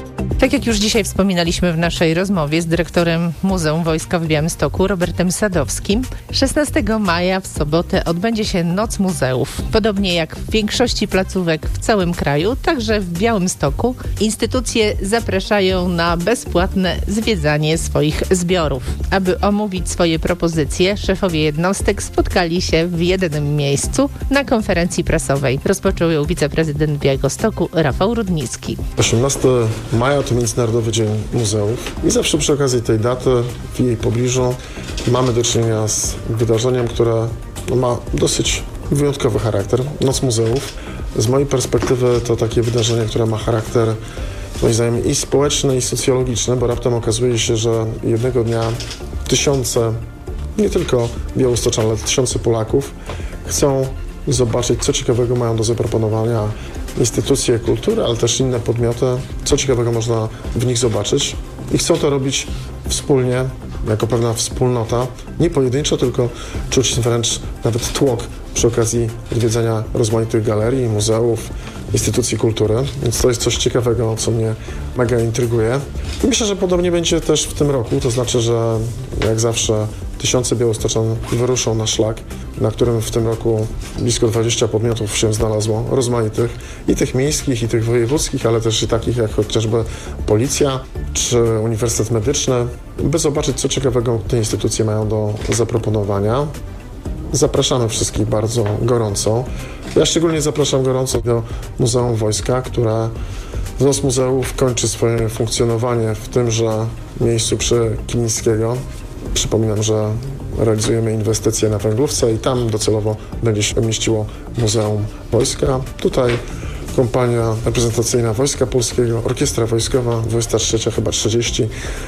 Tak jak już dzisiaj wspominaliśmy w naszej rozmowie z dyrektorem Muzeum Wojska w Białymstoku, Robertem Sadowskim, szesnastego maja w sobotę odbędzie się Noc Muzeów. Podobnie jak w większości placówek w całym kraju, także w Białymstoku instytucje zapraszają na bezpłatne zwiedzanie swoich zbiorów. Aby omówić swoje propozycje, szefowie jednostek spotkali się w jednym miejscu na konferencji prasowej. Rozpoczął ją wiceprezydent Białegostoku Rafał Rudnicki.
osiemnastego maja to Międzynarodowy Dzień Muzeów i zawsze przy okazji tej daty w jej pobliżu mamy do czynienia z wydarzeniem, które ma dosyć wyjątkowy charakter. Noc Muzeów. Z mojej perspektywy to takie wydarzenie, które ma charakter moim zdaniem i społeczny, i socjologiczny, bo raptem okazuje się, że jednego dnia tysiące, nie tylko białostoczan, ale tysiące Polaków chcą zobaczyć, co ciekawego mają do zaproponowania instytucje kultury, ale też inne podmioty, co ciekawego można w nich zobaczyć i chcą to robić wspólnie, jako pewna wspólnota, nie pojedynczo, tylko czuć wręcz nawet tłok przy okazji odwiedzania rozmaitych galerii, muzeów, instytucji kultury, więc to jest coś ciekawego, co mnie mega intryguje. I myślę, że podobnie będzie też w tym roku, to znaczy, że jak zawsze tysiące białostoczan wyruszą na szlak, na którym w tym roku blisko dwadzieścia podmiotów się znalazło, rozmaitych, i tych miejskich, i tych wojewódzkich, ale też i takich jak chociażby Policja czy Uniwersytet Medyczny, by zobaczyć, co ciekawego te instytucje mają do zaproponowania. Zapraszamy wszystkich bardzo gorąco. Ja szczególnie zapraszam gorąco do Muzeum Wojska, które w Noc Muzeów kończy swoje funkcjonowanie w tymże miejscu przy Kilińskiego. Przypominam, że realizujemy inwestycje na Węglówce i tam docelowo będzie się mieściło Muzeum Wojska. Tutaj kompania reprezentacyjna Wojska Polskiego, Orkiestra Wojskowa, dwudziesta trzecia, chyba trzydzieści,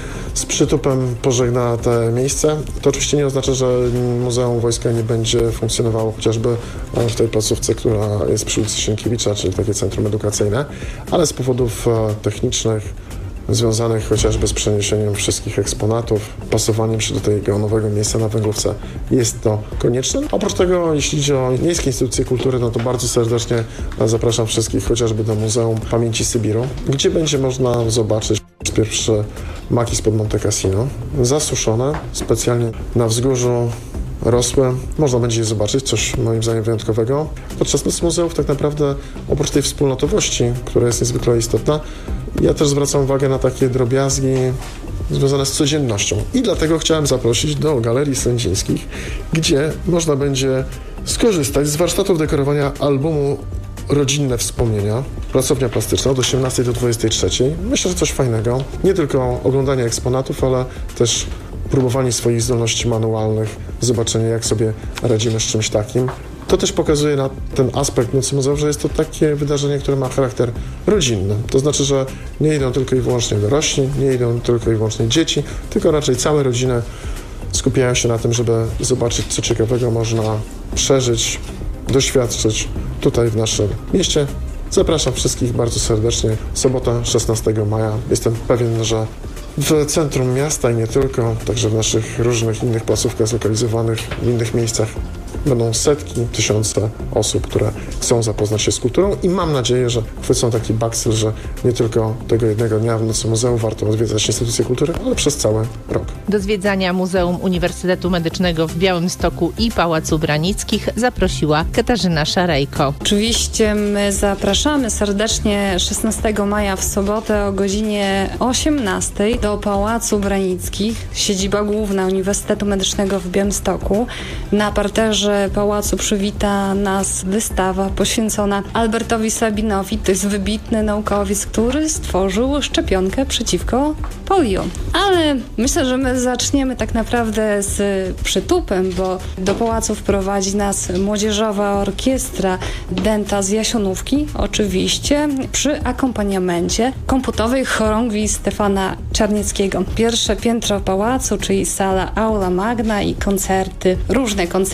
z przytupem pożegna te miejsce. To oczywiście nie oznacza, że Muzeum Wojska nie będzie funkcjonowało chociażby w tej placówce, która jest przy ulicy Sienkiewicza, czyli takie centrum edukacyjne, ale z powodów technicznych związanych chociażby z przeniesieniem wszystkich eksponatów, pasowaniem się do tego nowego miejsca na Węglówce jest to konieczne. Oprócz tego, jeśli idzie o miejskie instytucje kultury, no to bardzo serdecznie zapraszam wszystkich chociażby do Muzeum Pamięci Sybiru, gdzie będzie można zobaczyć pierwsze maki spod Monte Cassino, zasuszone specjalnie na wzgórzu, rosłe. Można będzie je zobaczyć, coś moim zdaniem wyjątkowego. Podczas Nocy Muzeów tak naprawdę oprócz tej wspólnotowości, która jest niezwykle istotna, ja też zwracam uwagę na takie drobiazgi związane z codziennością. I dlatego chciałem zaprosić do Galerii Sędzińskich, gdzie można będzie skorzystać z warsztatów dekorowania albumu Rodzinne Wspomnienia, pracownia plastyczna od osiemnastej do dwudziestej trzeciej. Myślę, że coś fajnego. Nie tylko oglądanie eksponatów, ale też próbowanie swoich zdolności manualnych, zobaczenie, jak sobie radzimy z czymś takim. To też pokazuje na ten aspekt Nocy Muzeów, że jest to takie wydarzenie, które ma charakter rodzinny. To znaczy, że nie idą tylko i wyłącznie dorośli, nie idą tylko i wyłącznie dzieci, tylko raczej całe rodziny skupiają się na tym, żeby zobaczyć, co ciekawego można przeżyć, doświadczyć tutaj w naszym mieście. Zapraszam wszystkich bardzo serdecznie. Sobota, szesnastego maja. Jestem pewien, że w centrum miasta i nie tylko, także w naszych różnych innych placówkach zlokalizowanych w innych miejscach będą setki, tysiące osób, które chcą zapoznać się z kulturą i mam nadzieję, że chwycą taki bakcyl, że nie tylko tego jednego dnia w Nocy Muzeum warto odwiedzać instytucje kultury, ale przez cały rok.
Do zwiedzania Muzeum Uniwersytetu Medycznego w Białymstoku i Pałacu Branickich zaprosiła Katarzyna Szarejko.
Oczywiście my zapraszamy serdecznie szesnastego maja w sobotę o godzinie osiemnastej do Pałacu Branickich, siedziba główna Uniwersytetu Medycznego w Białymstoku. Na parterze pałacu przywita nas wystawa poświęcona Albertowi Sabinowi. To jest wybitny naukowiec, który stworzył szczepionkę przeciwko polio. Ale myślę, że my zaczniemy tak naprawdę z przytupem, bo do pałacu wprowadzi nas młodzieżowa orkiestra Denta z Jasionówki, oczywiście przy akompaniamencie komputowej chorągwi Stefana Czarnieckiego. Pierwsze piętro pałacu, czyli sala Aula Magna i koncerty, różne koncerty.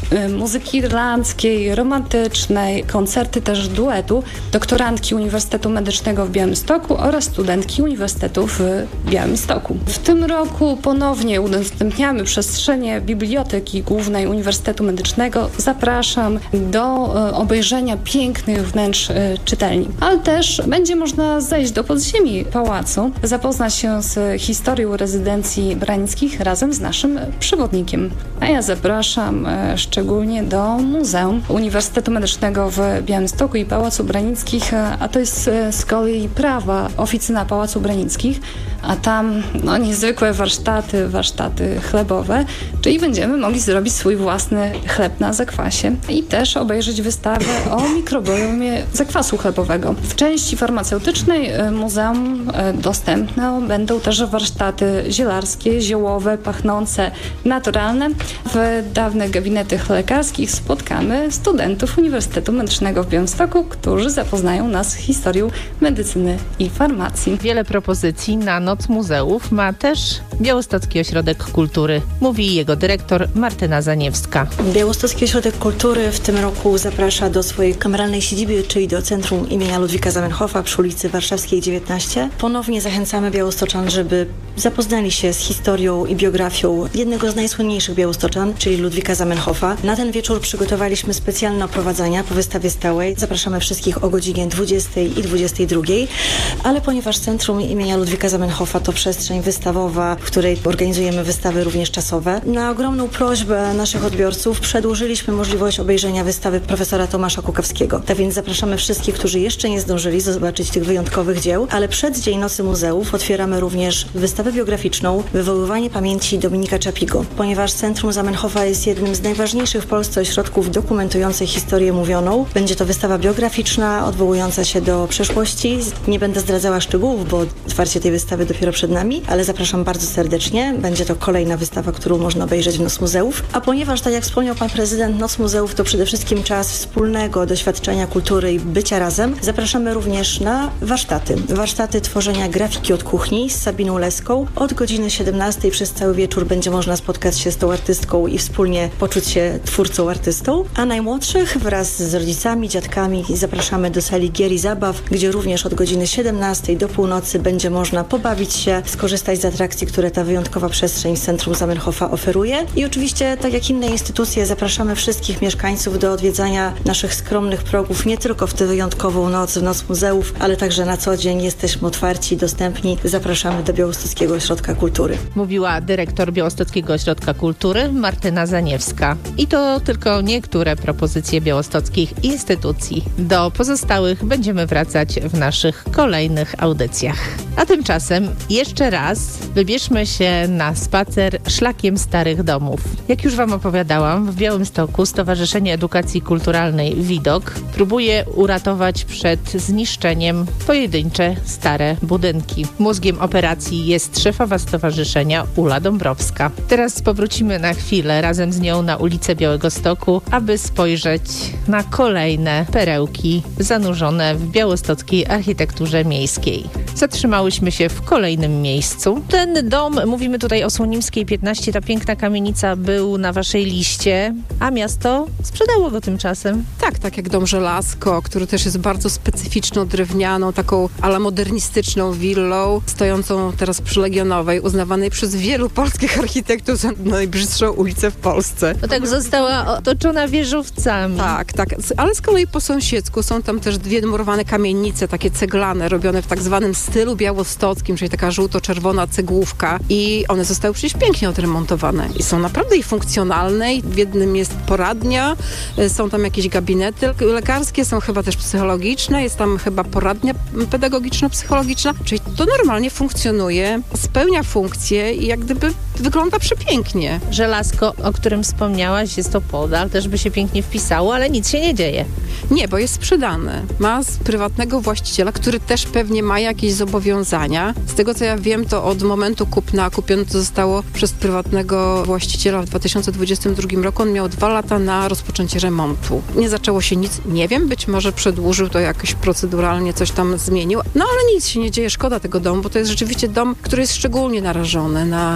muzyki irlandzkiej, romantycznej, koncerty też duetu doktorantki Uniwersytetu Medycznego w Białymstoku oraz studentki Uniwersytetu w Białymstoku. W tym roku ponownie udostępniamy przestrzenie Biblioteki Głównej Uniwersytetu Medycznego. Zapraszam do obejrzenia pięknych wnętrz czytelni. Ale też będzie można zejść do podziemi pałacu, zapoznać się z historią rezydencji branickich razem z naszym przewodnikiem. A ja zapraszam szczególnie do Muzeum Uniwersytetu Medycznego w Białymstoku i Pałacu Branickich, a to jest z kolei prawa oficyna Pałacu Branickich, a tam no, niezwykłe warsztaty, warsztaty chlebowe, czyli będziemy mogli zrobić swój własny chleb na zakwasie i też obejrzeć wystawę o mikrobiomie zakwasu chlebowego. W części farmaceutycznej muzeum dostępne będą też warsztaty zielarskie, ziołowe, pachnące, naturalne. W dawnych gabinetach lekarskich spotkamy studentów Uniwersytetu Medycznego w Białymstoku, którzy zapoznają nas z historią medycyny i farmacji.
Wiele propozycji na Noc Muzeów ma też Białostocki Ośrodek Kultury, mówi jego dyrektor Martyna Zaniewska.
Białostocki Ośrodek Kultury w tym roku zaprasza do swojej kameralnej siedziby, czyli do Centrum imienia Ludwika Zamenhofa przy ulicy Warszawskiej dziewiętnaście. Ponownie zachęcamy białostoczan, żeby zapoznali się z historią i biografią jednego z najsłynniejszych białostoczan, czyli Ludwika Zamenhofa. Na ten wieczór przygotowaliśmy specjalne oprowadzania po wystawie stałej. Zapraszamy wszystkich o godzinie dwudziestej i dwudziestej drugiej, ale ponieważ Centrum imienia Ludwika Zamenhofa to przestrzeń wystawowa, w której organizujemy wystawy również czasowe, na ogromną prośbę naszych odbiorców przedłużyliśmy możliwość obejrzenia wystawy profesora Tomasza Kukawskiego. Tak więc zapraszamy wszystkich, którzy jeszcze nie zdążyli zobaczyć tych wyjątkowych dzieł, ale przed Dzień Nocy Muzeów otwieramy również wystawę biograficzną Wywoływanie pamięci Dominika Czapigo. Ponieważ Centrum Zamenhofa jest jednym z najważniejszych w Polsce ośrodków dokumentujących historię mówioną, będzie to wystawa biograficzna odwołująca się do przeszłości. Nie będę zdradzała szczegółów, bo otwarcie tej wystawy dopiero przed nami, ale zapraszam bardzo serdecznie. Będzie to kolejna wystawa, którą można obejrzeć w Noc Muzeów. A ponieważ, tak jak wspomniał pan prezydent, Noc Muzeów to przede wszystkim czas wspólnego doświadczenia kultury i bycia razem, zapraszamy również na warsztaty. Warsztaty tworzenia grafiki od kuchni z Sabiną Leską. Od godziny siedemnastej przez cały wieczór będzie można spotkać się z tą artystką i wspólnie poczuć się twórcą, artystą. A najmłodszych wraz z rodzicami, dziadkami zapraszamy do sali gier i zabaw, gdzie również od godziny siedemnastej do północy będzie można pobawić się, skorzystać z atrakcji, które ta wyjątkowa przestrzeń z Centrum Zamenhofa oferuje. I oczywiście, tak jak inne instytucje, zapraszamy wszystkich mieszkańców do odwiedzania naszych skromnych progów, nie tylko w tę wyjątkową noc, w Noc Muzeów, ale także na co dzień jesteśmy otwarci, dostępni. Zapraszamy do Białostockiego Ośrodka Kultury.
Mówiła dyrektor Białostockiego Ośrodka Kultury Martyna Zaniewska. I to tylko niektóre propozycje białostockich instytucji. Do pozostałych będziemy wracać w naszych kolejnych audycjach. A tymczasem jeszcze raz wybierzmy się na spacer szlakiem starych domów. Jak już wam opowiadałam, w Białymstoku Stowarzyszenie Edukacji Kulturalnej Widok próbuje uratować przed zniszczeniem pojedyncze stare budynki. Mózgiem operacji jest szefowa stowarzyszenia Ula Dąbrowska. Teraz powrócimy na chwilę razem z nią na ulicę Białegostoku, aby spojrzeć na kolejne perełki zanurzone w białostockiej architekturze miejskiej. Zatrzymałyśmy się w kolejnym miejscu. Ten dom, mówimy tutaj o Słonimskiej piętnaście, ta piękna kamienica był na waszej liście, a miasto sprzedało go tymczasem.
Tak, tak jak dom Żelazko, który też jest bardzo specyficzną, drewnianą, taką ala modernistyczną willą, stojącą teraz przy Legionowej, uznawanej przez wielu polskich architektów za najbrzydszą ulicę w Polsce.
No tak została otoczona wieżowcami.
Tak, tak, ale z kolei po sąsiedzku są tam też dwie murowane kamienice, takie ceglane, robione w tak zwanym stylu białostockim, czyli taka żółto-czerwona cegłówka i one zostały przecież pięknie odremontowane i są naprawdę i funkcjonalne. I w jednym jest poradnia, są tam jakieś gabinety lekarskie, są chyba też psychologiczne, jest tam chyba poradnia pedagogiczno-psychologiczna, czyli to normalnie funkcjonuje, spełnia funkcję i jak gdyby wygląda przepięknie.
Żelazko, o którym wspomniałaś, jest to podal, też by się pięknie wpisało, ale nic się nie dzieje.
Nie, bo jest sprzedane. Ma z prywatnego właściciela, który też pewnie ma jakieś zobowiązania. Z tego co ja wiem, to od momentu kupna kupione to zostało przez prywatnego właściciela w dwa tysiące dwudziestym drugim roku. On miał dwa lata na rozpoczęcie remontu. Nie zaczęło się nic, nie wiem, być może przedłużył to jakoś proceduralnie, coś tam zmienił. No ale nic się nie dzieje, szkoda tego domu, bo to jest rzeczywiście dom, który jest szczególnie narażony na jakieś takie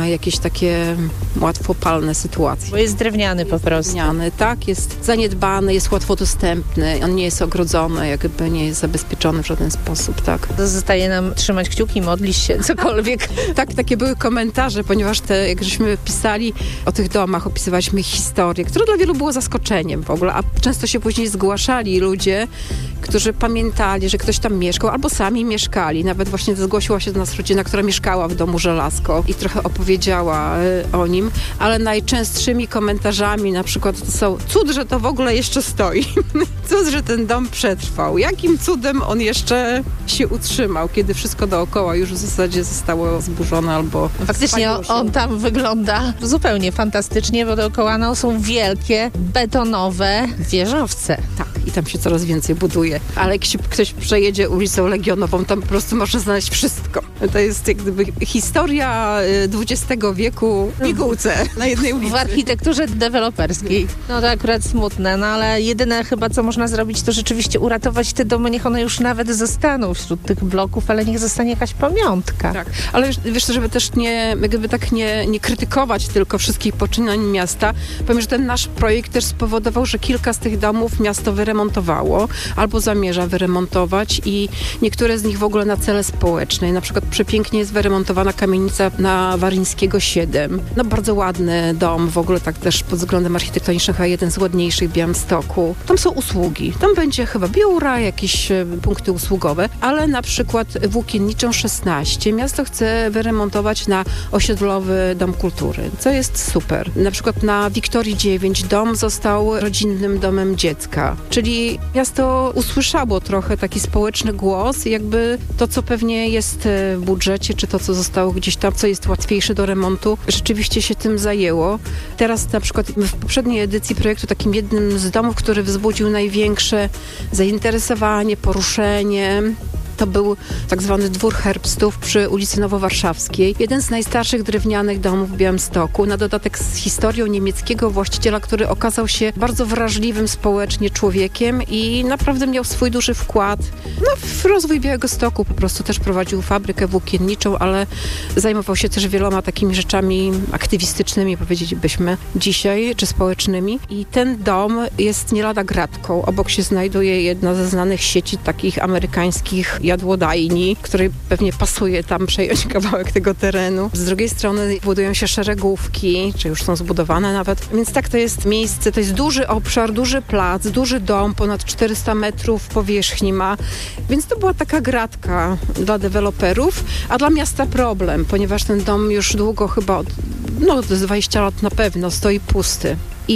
takie łatwopalne sytuacje.
Bo jest drewniany po prostu.
Drewniany, tak, jest zaniedbany, jest łatwo dostępny, on nie jest ogrodzony, jakby nie jest zabezpieczony w żaden sposób, tak.
Zostaje nam trzymać kciuki, modlić się, cokolwiek.
Tak, takie były komentarze, ponieważ te, jak żeśmy pisali o tych domach, opisywaliśmy ich historię, które dla wielu było zaskoczeniem w ogóle, a często się później zgłaszali ludzie, którzy pamiętali, że ktoś tam mieszkał, albo sami mieszkali. Nawet właśnie zgłosiła się do nas rodzina, która mieszkała w domu Żelazko i trochę opowiedziała o nim, ale najczęstszymi komentarzami na przykład to są: cud, że to w ogóle jeszcze stoi. Cud, że ten dom przetrwał. Jakim cudem on jeszcze się utrzymał, kiedy wszystko dookoła już w zasadzie zostało zburzone albo
faktycznie on, on tam wygląda zupełnie fantastycznie, bo dookoła no, są wielkie, betonowe wieżowce.
Tak, i tam się coraz więcej buduje. Ale jak się ktoś przejedzie ulicą Legionową, tam po prostu można znaleźć wszystko. To jest jak gdyby historia dwudziestego wieku w pigułce na jednej ulicy.
W architekturze deweloperskiej. No to akurat smutne, no ale jedyne chyba, co można zrobić, to rzeczywiście uratować te domy, niech one już nawet zostaną wśród tych bloków, ale niech zostanie jakaś pamiątka.
Tak, ale wiesz, żeby też nie, jakby tak nie, nie krytykować tylko wszystkich poczynań miasta, powiem, że ten nasz projekt też spowodował, że kilka z tych domów miasto wyremontowało albo zamierza wyremontować i niektóre z nich w ogóle na cele społeczne. Na przykład przepięknie jest wyremontowana kamienica na Waryńskiego siedem. No bardzo ładny dom, w ogóle tak też pod względem architektonicznym, a jeden z ładniejszych w Białymstoku. Tam są usługi. Tam będzie chyba biura, jakieś punkty usługowe, ale na przykład Włókienniczą szesnaście miasto chce wyremontować na osiedlowy dom kultury, co jest super. Na przykład na Wiktorii dziewięć dom został rodzinnym domem dziecka, czyli miasto usłyszało trochę taki społeczny głos, jakby to, co pewnie jest w budżecie, czy to, co zostało gdzieś tam, co jest łatwiejsze do remontu, rzeczywiście się tym zajęło. Teraz na przykład w poprzedniej edycji projektu takim jednym z domów, który wzbudził największe zainteresowanie, poruszenie, to był tak zwany Dwór Herbstów przy ulicy Nowowarszawskiej. Jeden z najstarszych drewnianych domów w Białymstoku. Na dodatek z historią niemieckiego właściciela, który okazał się bardzo wrażliwym społecznie człowiekiem i naprawdę miał swój duży wkład no, w rozwój Białegostoku. Po prostu też prowadził fabrykę włókienniczą, ale zajmował się też wieloma takimi rzeczami aktywistycznymi, powiedzielibyśmy dzisiaj, czy społecznymi. I ten dom jest nie lada gratką. Obok się znajduje jedna ze znanych sieci takich amerykańskich jadłodajni, której pewnie pasuje tam przejąć kawałek tego terenu. Z drugiej strony budują się szeregówki, czy już są zbudowane nawet. Więc tak, to jest miejsce, to jest duży obszar, duży plac, duży dom, ponad czterysta metrów powierzchni ma. Więc to była taka gratka dla deweloperów, a dla miasta problem, ponieważ ten dom już długo, chyba od, no z dwudziestu lat na pewno, stoi pusty.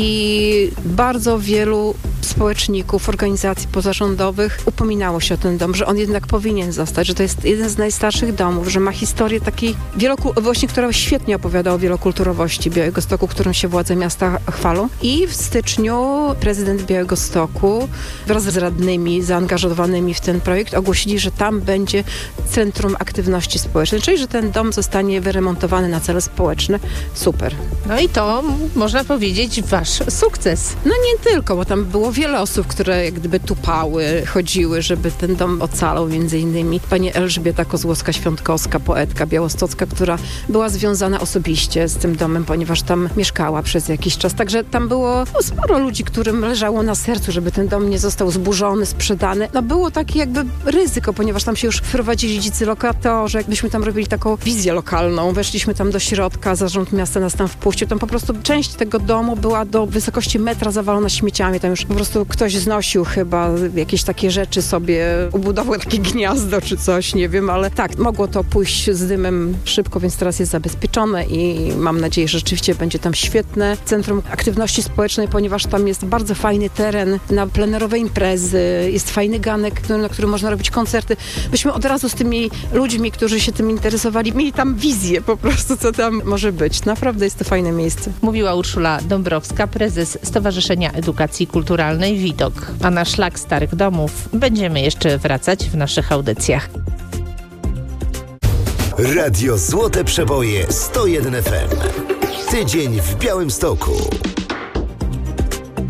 I bardzo wielu społeczników, organizacji pozarządowych upominało się o ten dom, że on jednak powinien zostać, że to jest jeden z najstarszych domów, że ma historię takiej, wielokul- właśnie która świetnie opowiada o wielokulturowości Białegostoku, którą się władze miasta chwalą. I w styczniu prezydent Białegostoku wraz z radnymi zaangażowanymi w ten projekt ogłosili, że tam będzie Centrum Aktywności Społecznej, czyli że ten dom zostanie wyremontowany na cele społeczne. Super.
No i to można powiedzieć wasz sukces.
No nie tylko, bo tam było wiele osób, które jak gdyby tupały, chodziły, żeby ten dom ocalał, między innymi pani Elżbieta Kozłowska-Świątkowska, poetka białostocka, która była związana osobiście z tym domem, ponieważ tam mieszkała przez jakiś czas. Także tam było no, sporo ludzi, którym leżało na sercu, żeby ten dom nie został zburzony, sprzedany. No było takie jakby ryzyko, ponieważ tam się już wprowadzili dzicy lokatorzy, jakbyśmy tam robili taką wizję lokalną. Weszliśmy tam do środka, zarząd miasta nas tam wpuścił. Tam po prostu część tego domu była do wysokości metra zawalona śmieciami. Tam już po prostu ktoś znosił chyba jakieś takie rzeczy sobie, ubudował takie gniazdo czy coś, nie wiem, ale tak, mogło to pójść z dymem szybko, więc teraz jest zabezpieczone i mam nadzieję, że rzeczywiście będzie tam świetne Centrum Aktywności Społecznej, ponieważ tam jest bardzo fajny teren na plenerowe imprezy, jest fajny ganek, na którym można robić koncerty. Myśmy od razu z tymi ludźmi, którzy się tym interesowali, mieli tam wizję po prostu, co tam może być. Naprawdę jest to fajne miejsce.
Mówiła Urszula Dąbrowska, prezes Stowarzyszenia Edukacji Kulturalnej Widok. A na szlak starych domów będziemy jeszcze wracać w naszych audycjach.
Radio Złote Przeboje sto jeden F M. Tydzień w Białymstoku.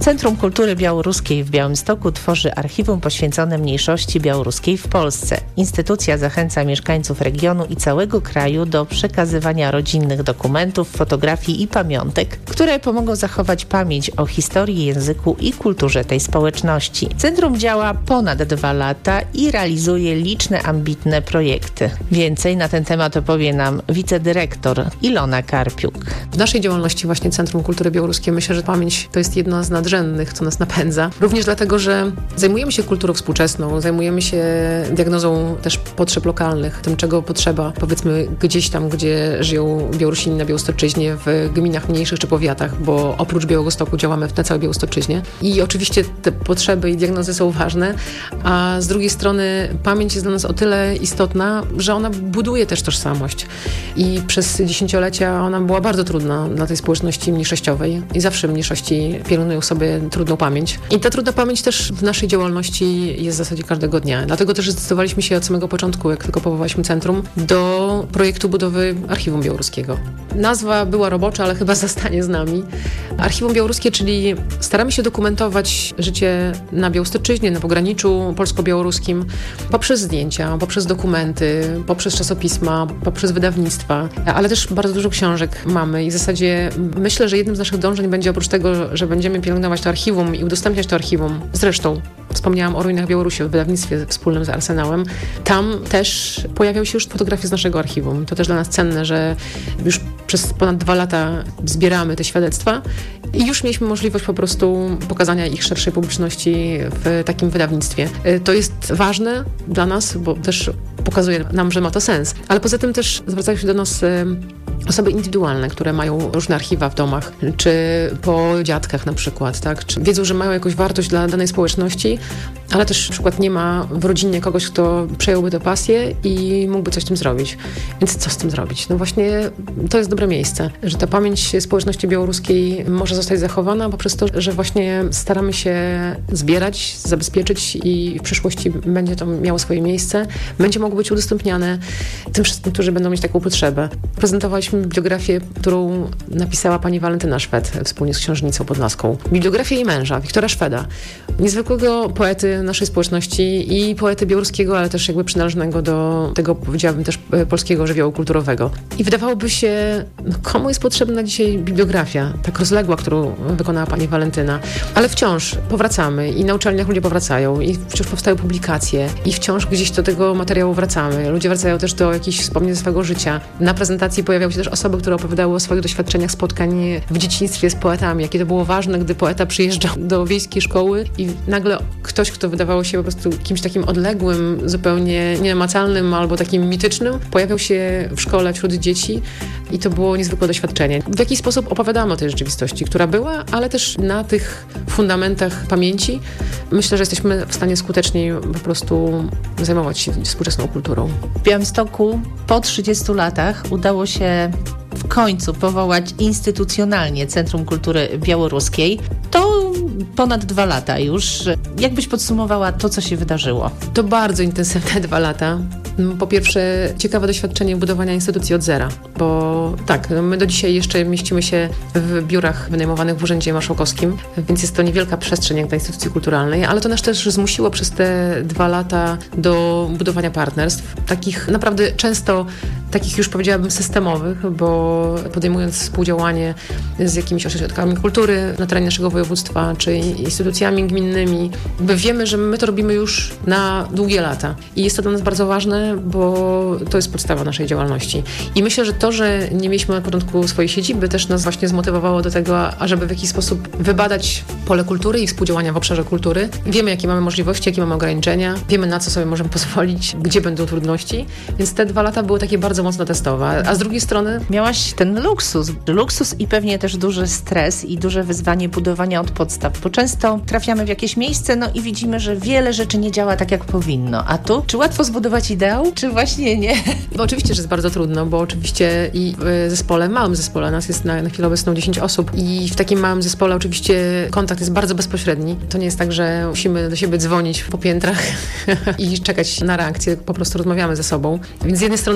Centrum Kultury Białoruskiej w Białymstoku tworzy archiwum poświęcone mniejszości białoruskiej w Polsce. Instytucja zachęca mieszkańców regionu i całego kraju do przekazywania rodzinnych dokumentów, fotografii i pamiątek, które pomogą zachować pamięć o historii, języku i kulturze tej społeczności. Centrum działa ponad dwa lata i realizuje liczne ambitne projekty. Więcej na ten temat opowie nam wicedyrektor Ilona Karpiuk.
W naszej działalności właśnie Centrum Kultury Białoruskiej myślę, że pamięć to jest jedna z nadrzędnych, co nas napędza. Również dlatego, że zajmujemy się kulturą współczesną, zajmujemy się diagnozą też potrzeb lokalnych, tym czego potrzeba powiedzmy gdzieś tam, gdzie żyją Białorusini na Białostoczyźnie, w gminach mniejszych czy powiatach, bo oprócz Białegostoku działamy na całej Białostoczyźnie. I oczywiście te potrzeby i diagnozy są ważne, a z drugiej strony pamięć jest dla nas o tyle istotna, że ona buduje też tożsamość. I przez dziesięciolecia ona była bardzo trudna dla tej społeczności mniejszościowej i zawsze mniejszości pielęgnują sobie trudną pamięć. I ta trudna pamięć też w naszej działalności jest w zasadzie każdego dnia. Dlatego też zdecydowaliśmy się od samego początku, jak tylko powołaliśmy centrum, do projektu budowy Archiwum Białoruskiego. Nazwa była robocza, ale chyba zostanie z nami. Archiwum Białoruskie, czyli staramy się dokumentować życie na Białostoczyźnie, na pograniczu polsko-białoruskim poprzez zdjęcia, poprzez dokumenty, poprzez czasopisma, poprzez wydawnictwa, ale też bardzo dużo książek mamy i w zasadzie myślę, że jednym z naszych dążeń będzie oprócz tego, że będziemy pielęgnować to archiwum i udostępniać to archiwum. Zresztą wspomniałam o Ruinach Białorusi, w wydawnictwie wspólnym z Arsenałem. Tam też pojawiały się już fotografie z naszego archiwum. To też dla nas cenne, że już przez ponad dwa lata zbieramy te świadectwa i już mieliśmy możliwość po prostu pokazania ich szerszej publiczności w takim wydawnictwie. To jest ważne dla nas, bo też pokazuje nam, że ma to sens. Ale poza tym też zwracają się do nas osoby indywidualne, które mają różne archiwa w domach, czy po dziadkach na przykład, tak? Czy wiedzą, że mają jakąś wartość dla danej społeczności, ale też na przykład nie ma w rodzinie kogoś, kto przejąłby tę pasję i mógłby coś z tym zrobić. Więc co z tym zrobić? No właśnie to jest dobre miejsce, że ta pamięć społeczności białoruskiej może zostać zachowana poprzez to, że właśnie staramy się zbierać, zabezpieczyć i w przyszłości będzie to miało swoje miejsce, będzie mogło być udostępniane tym wszystkim, którzy będą mieć taką potrzebę. Prezentowaliśmy bibliografię, którą napisała pani Walentyna Szwed wspólnie z księżnicą podlaską. Bibliografię jej męża, Wiktora Szweda, niezwykłego poety naszej społeczności i poety białoruskiego, ale też jakby przynależnego do tego, powiedziałabym, też polskiego żywiołu kulturowego. I wydawałoby się, no komu jest potrzebna dzisiaj bibliografia, tak rozległa, którą wykonała pani Walentyna, ale wciąż powracamy i na uczelniach ludzie powracają i wciąż powstają publikacje i wciąż gdzieś do tego materiału wracamy. Ludzie wracają też do jakichś wspomnień ze swojego życia. Na prezentacji pojawiały się też osoby, które opowiadały o swoich doświadczeniach spotkań w dzieciństwie z poetami, jakie to było ważne, gdy poeta przyjeżdżał do wiejskiej szkoły i nagle ktoś, kto wydawało się po prostu kimś takim odległym, zupełnie nienamacalnym albo takim mitycznym, pojawiał się w szkole wśród dzieci i to było niezwykłe doświadczenie. W jakiś sposób opowiadamy o tej rzeczywistości, która była, ale też na tych fundamentach pamięci myślę, że jesteśmy w stanie skuteczniej po prostu zajmować się współczesną kulturą.
W Białymstoku po trzydziestu latach udało się w końcu powołać instytucjonalnie Centrum Kultury Białoruskiej. To ponad dwa lata już. Jak byś podsumowała to, co się wydarzyło?
To bardzo intensywne dwa lata. Po pierwsze, ciekawe doświadczenie budowania instytucji od zera, bo tak, my do dzisiaj jeszcze mieścimy się w biurach wynajmowanych w Urzędzie Marszałkowskim, więc jest to niewielka przestrzeń jak dla instytucji kulturalnej, ale to nas też zmusiło przez te dwa lata do budowania partnerstw, takich naprawdę często, takich już powiedziałabym systemowych, bo podejmując współdziałanie z jakimiś ośrodkami kultury na terenie naszego województwa, czy instytucjami gminnymi, wiemy, że my to robimy już na długie lata i jest to dla nas bardzo ważne, bo to jest podstawa naszej działalności. I myślę, że to, że nie mieliśmy na początku swojej siedziby, też nas właśnie zmotywowało do tego, ażeby w jakiś sposób wybadać pole kultury i współdziałania w obszarze kultury. Wiemy, jakie mamy możliwości, jakie mamy ograniczenia, wiemy, na co sobie możemy pozwolić, gdzie będą trudności, więc te dwa lata były takie bardzo mocno testowe. A z drugiej strony
miałaś ten luksus, luksus i pewnie też duży stres i duże wyzwanie budowania od podstaw, bo często trafiamy w jakieś miejsce, no i widzimy, że wiele rzeczy nie działa tak, jak powinno. A tu? Czy łatwo zbudować ideał, czy właśnie nie?
Bo oczywiście, że jest bardzo trudno, bo oczywiście i w zespole, małym zespole, nas jest na, na chwilę obecną dziesięć osób i w takim małym zespole oczywiście kontakt jest bardzo bezpośredni. To nie jest tak, że musimy do siebie dzwonić po piętrach i czekać na reakcję, po prostu rozmawiamy ze sobą. Więc z jednej strony jest to duży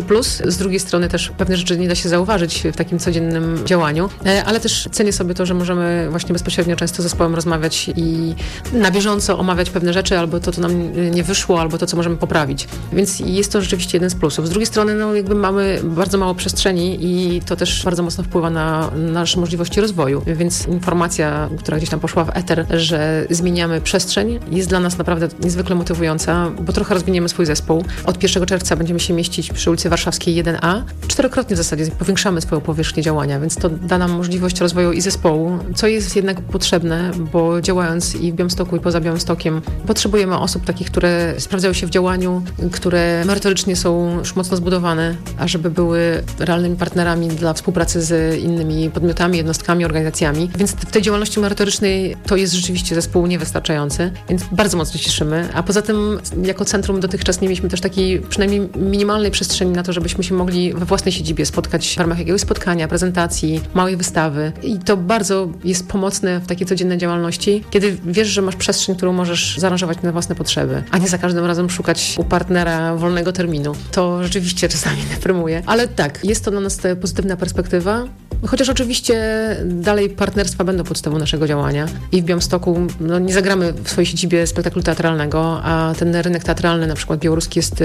plus. Z drugiej strony też pewne rzeczy nie da się zauważyć w takim codziennym działaniu, ale też cenię sobie to, że możemy właśnie bezpośrednio często z zespołem rozmawiać i na bieżąco omawiać pewne rzeczy, albo to, co nam nie wyszło, albo to, co możemy poprawić. Więc jest to rzeczywiście jeden z plusów. Z drugiej strony, no jakby mamy bardzo mało przestrzeni i to też bardzo mocno wpływa na nasze możliwości rozwoju. Więc informacja, która gdzieś tam poszła w eter, że zmieniamy przestrzeń, jest dla nas naprawdę niezwykle motywująca, bo trochę rozwiniemy swój zespół. Od pierwszego czerwca będziemy się mieścić przy ulicy Warszawskiej jeden A. Czterokrotnie w zasadzie powiększamy swoją powierzchnię działania, więc to da nam możliwość rozwoju i zespołu, co jest jednak potrzebne, bo działając i w Białymstoku, i poza Białymstokiem, potrzebujemy osób takich, które sprawdzają się w działaniu, które merytorycznie są już mocno zbudowane, a żeby były realnymi partnerami dla współpracy z innymi podmiotami, jednostkami, organizacjami. Więc w tej działalności merytorycznej to jest rzeczywiście zespół niewystarczający, więc bardzo mocno cieszymy. A poza tym jako centrum dotychczas nie mieliśmy też takiej przynajmniej minimalnej przestrzeni na to, żebyśmy się mogli we własnej siedzibie spotkać w ramach jakiegoś spotkania, prezentacji, małej wystawy. I to bardzo jest pomocne w takiej codziennej działalności, kiedy wiesz, że masz przestrzeń, którą możesz zaaranżować na własne potrzeby, a nie za każdym razem szukać u partnera wolnego terminu. To rzeczywiście czasami deprymuje. Ale tak, jest to dla nas pozytywna perspektywa. Chociaż oczywiście dalej partnerstwa będą podstawą naszego działania i w Białymstoku no, nie zagramy w swojej siedzibie spektaklu teatralnego, a ten rynek teatralny na przykład białoruski jest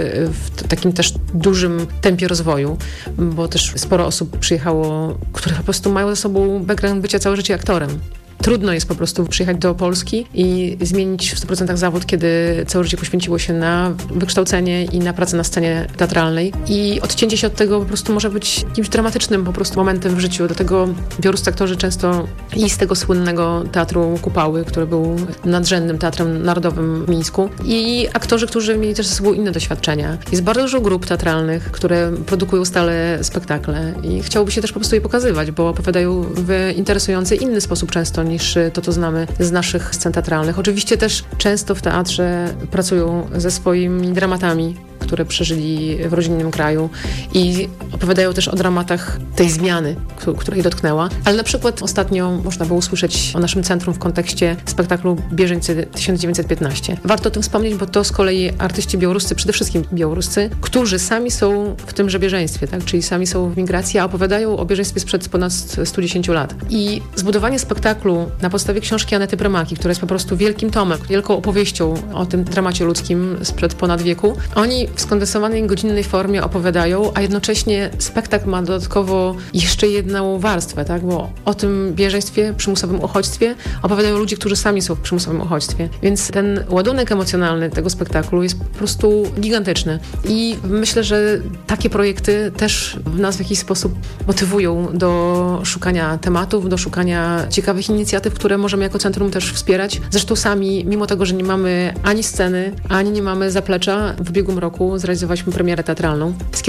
w takim też dużym tempie rozwoju, bo też sporo osób przyjechało, które po prostu mają za sobą background bycia całe życie aktorem. Trudno jest po prostu przyjechać do Polski i zmienić w stu procentach zawód, kiedy całe życie poświęciło się na wykształcenie i na pracę na scenie teatralnej. I odcięcie się od tego po prostu może być jakimś dramatycznym po prostu momentem w życiu. Do tego białoruscy aktorzy często i z tego słynnego teatru Kupały, który był nadrzędnym teatrem narodowym w Mińsku, i aktorzy, którzy mieli też ze sobą inne doświadczenia. Jest bardzo dużo grup teatralnych, które produkują stale spektakle i chciałoby się też po prostu je pokazywać, bo opowiadają w interesujący inny sposób często niż to, co znamy z naszych scen teatralnych. Oczywiście też często w teatrze pracują ze swoimi dramatami, które przeżyli w rodzinnym kraju i opowiadają też o dramatach tej zmiany, która ich dotknęła. Ale na przykład ostatnio można było usłyszeć o naszym centrum w kontekście spektaklu Bieżeńcy tysiąc dziewięćset piętnaście. Warto o tym wspomnieć, bo to z kolei artyści białoruscy, przede wszystkim białoruscy, którzy sami są w tymże bieżeństwie, tak? Czyli sami są w migracji, a opowiadają o bieżeństwie sprzed ponad stu dziesięciu lat. I zbudowanie spektaklu na podstawie książki Anety Prymaki, która jest po prostu wielkim tomem, wielką opowieścią o tym dramacie ludzkim sprzed ponad wieku, oni w skondensowanej, godzinnej formie opowiadają, a jednocześnie spektakl ma dodatkowo jeszcze jedną warstwę, tak? Bo o tym bieżeństwie, przymusowym uchodźstwie opowiadają ludzie, którzy sami są w przymusowym uchodźstwie. Więc ten ładunek emocjonalny tego spektaklu jest po prostu gigantyczny. I myślę, że takie projekty też nas w jakiś sposób motywują do szukania tematów, do szukania ciekawych inicjatyw, które możemy jako centrum też wspierać. Zresztą sami, mimo tego, że nie mamy ani sceny, ani nie mamy zaplecza, w ubiegłym roku zrealizowaliśmy premierę teatralną.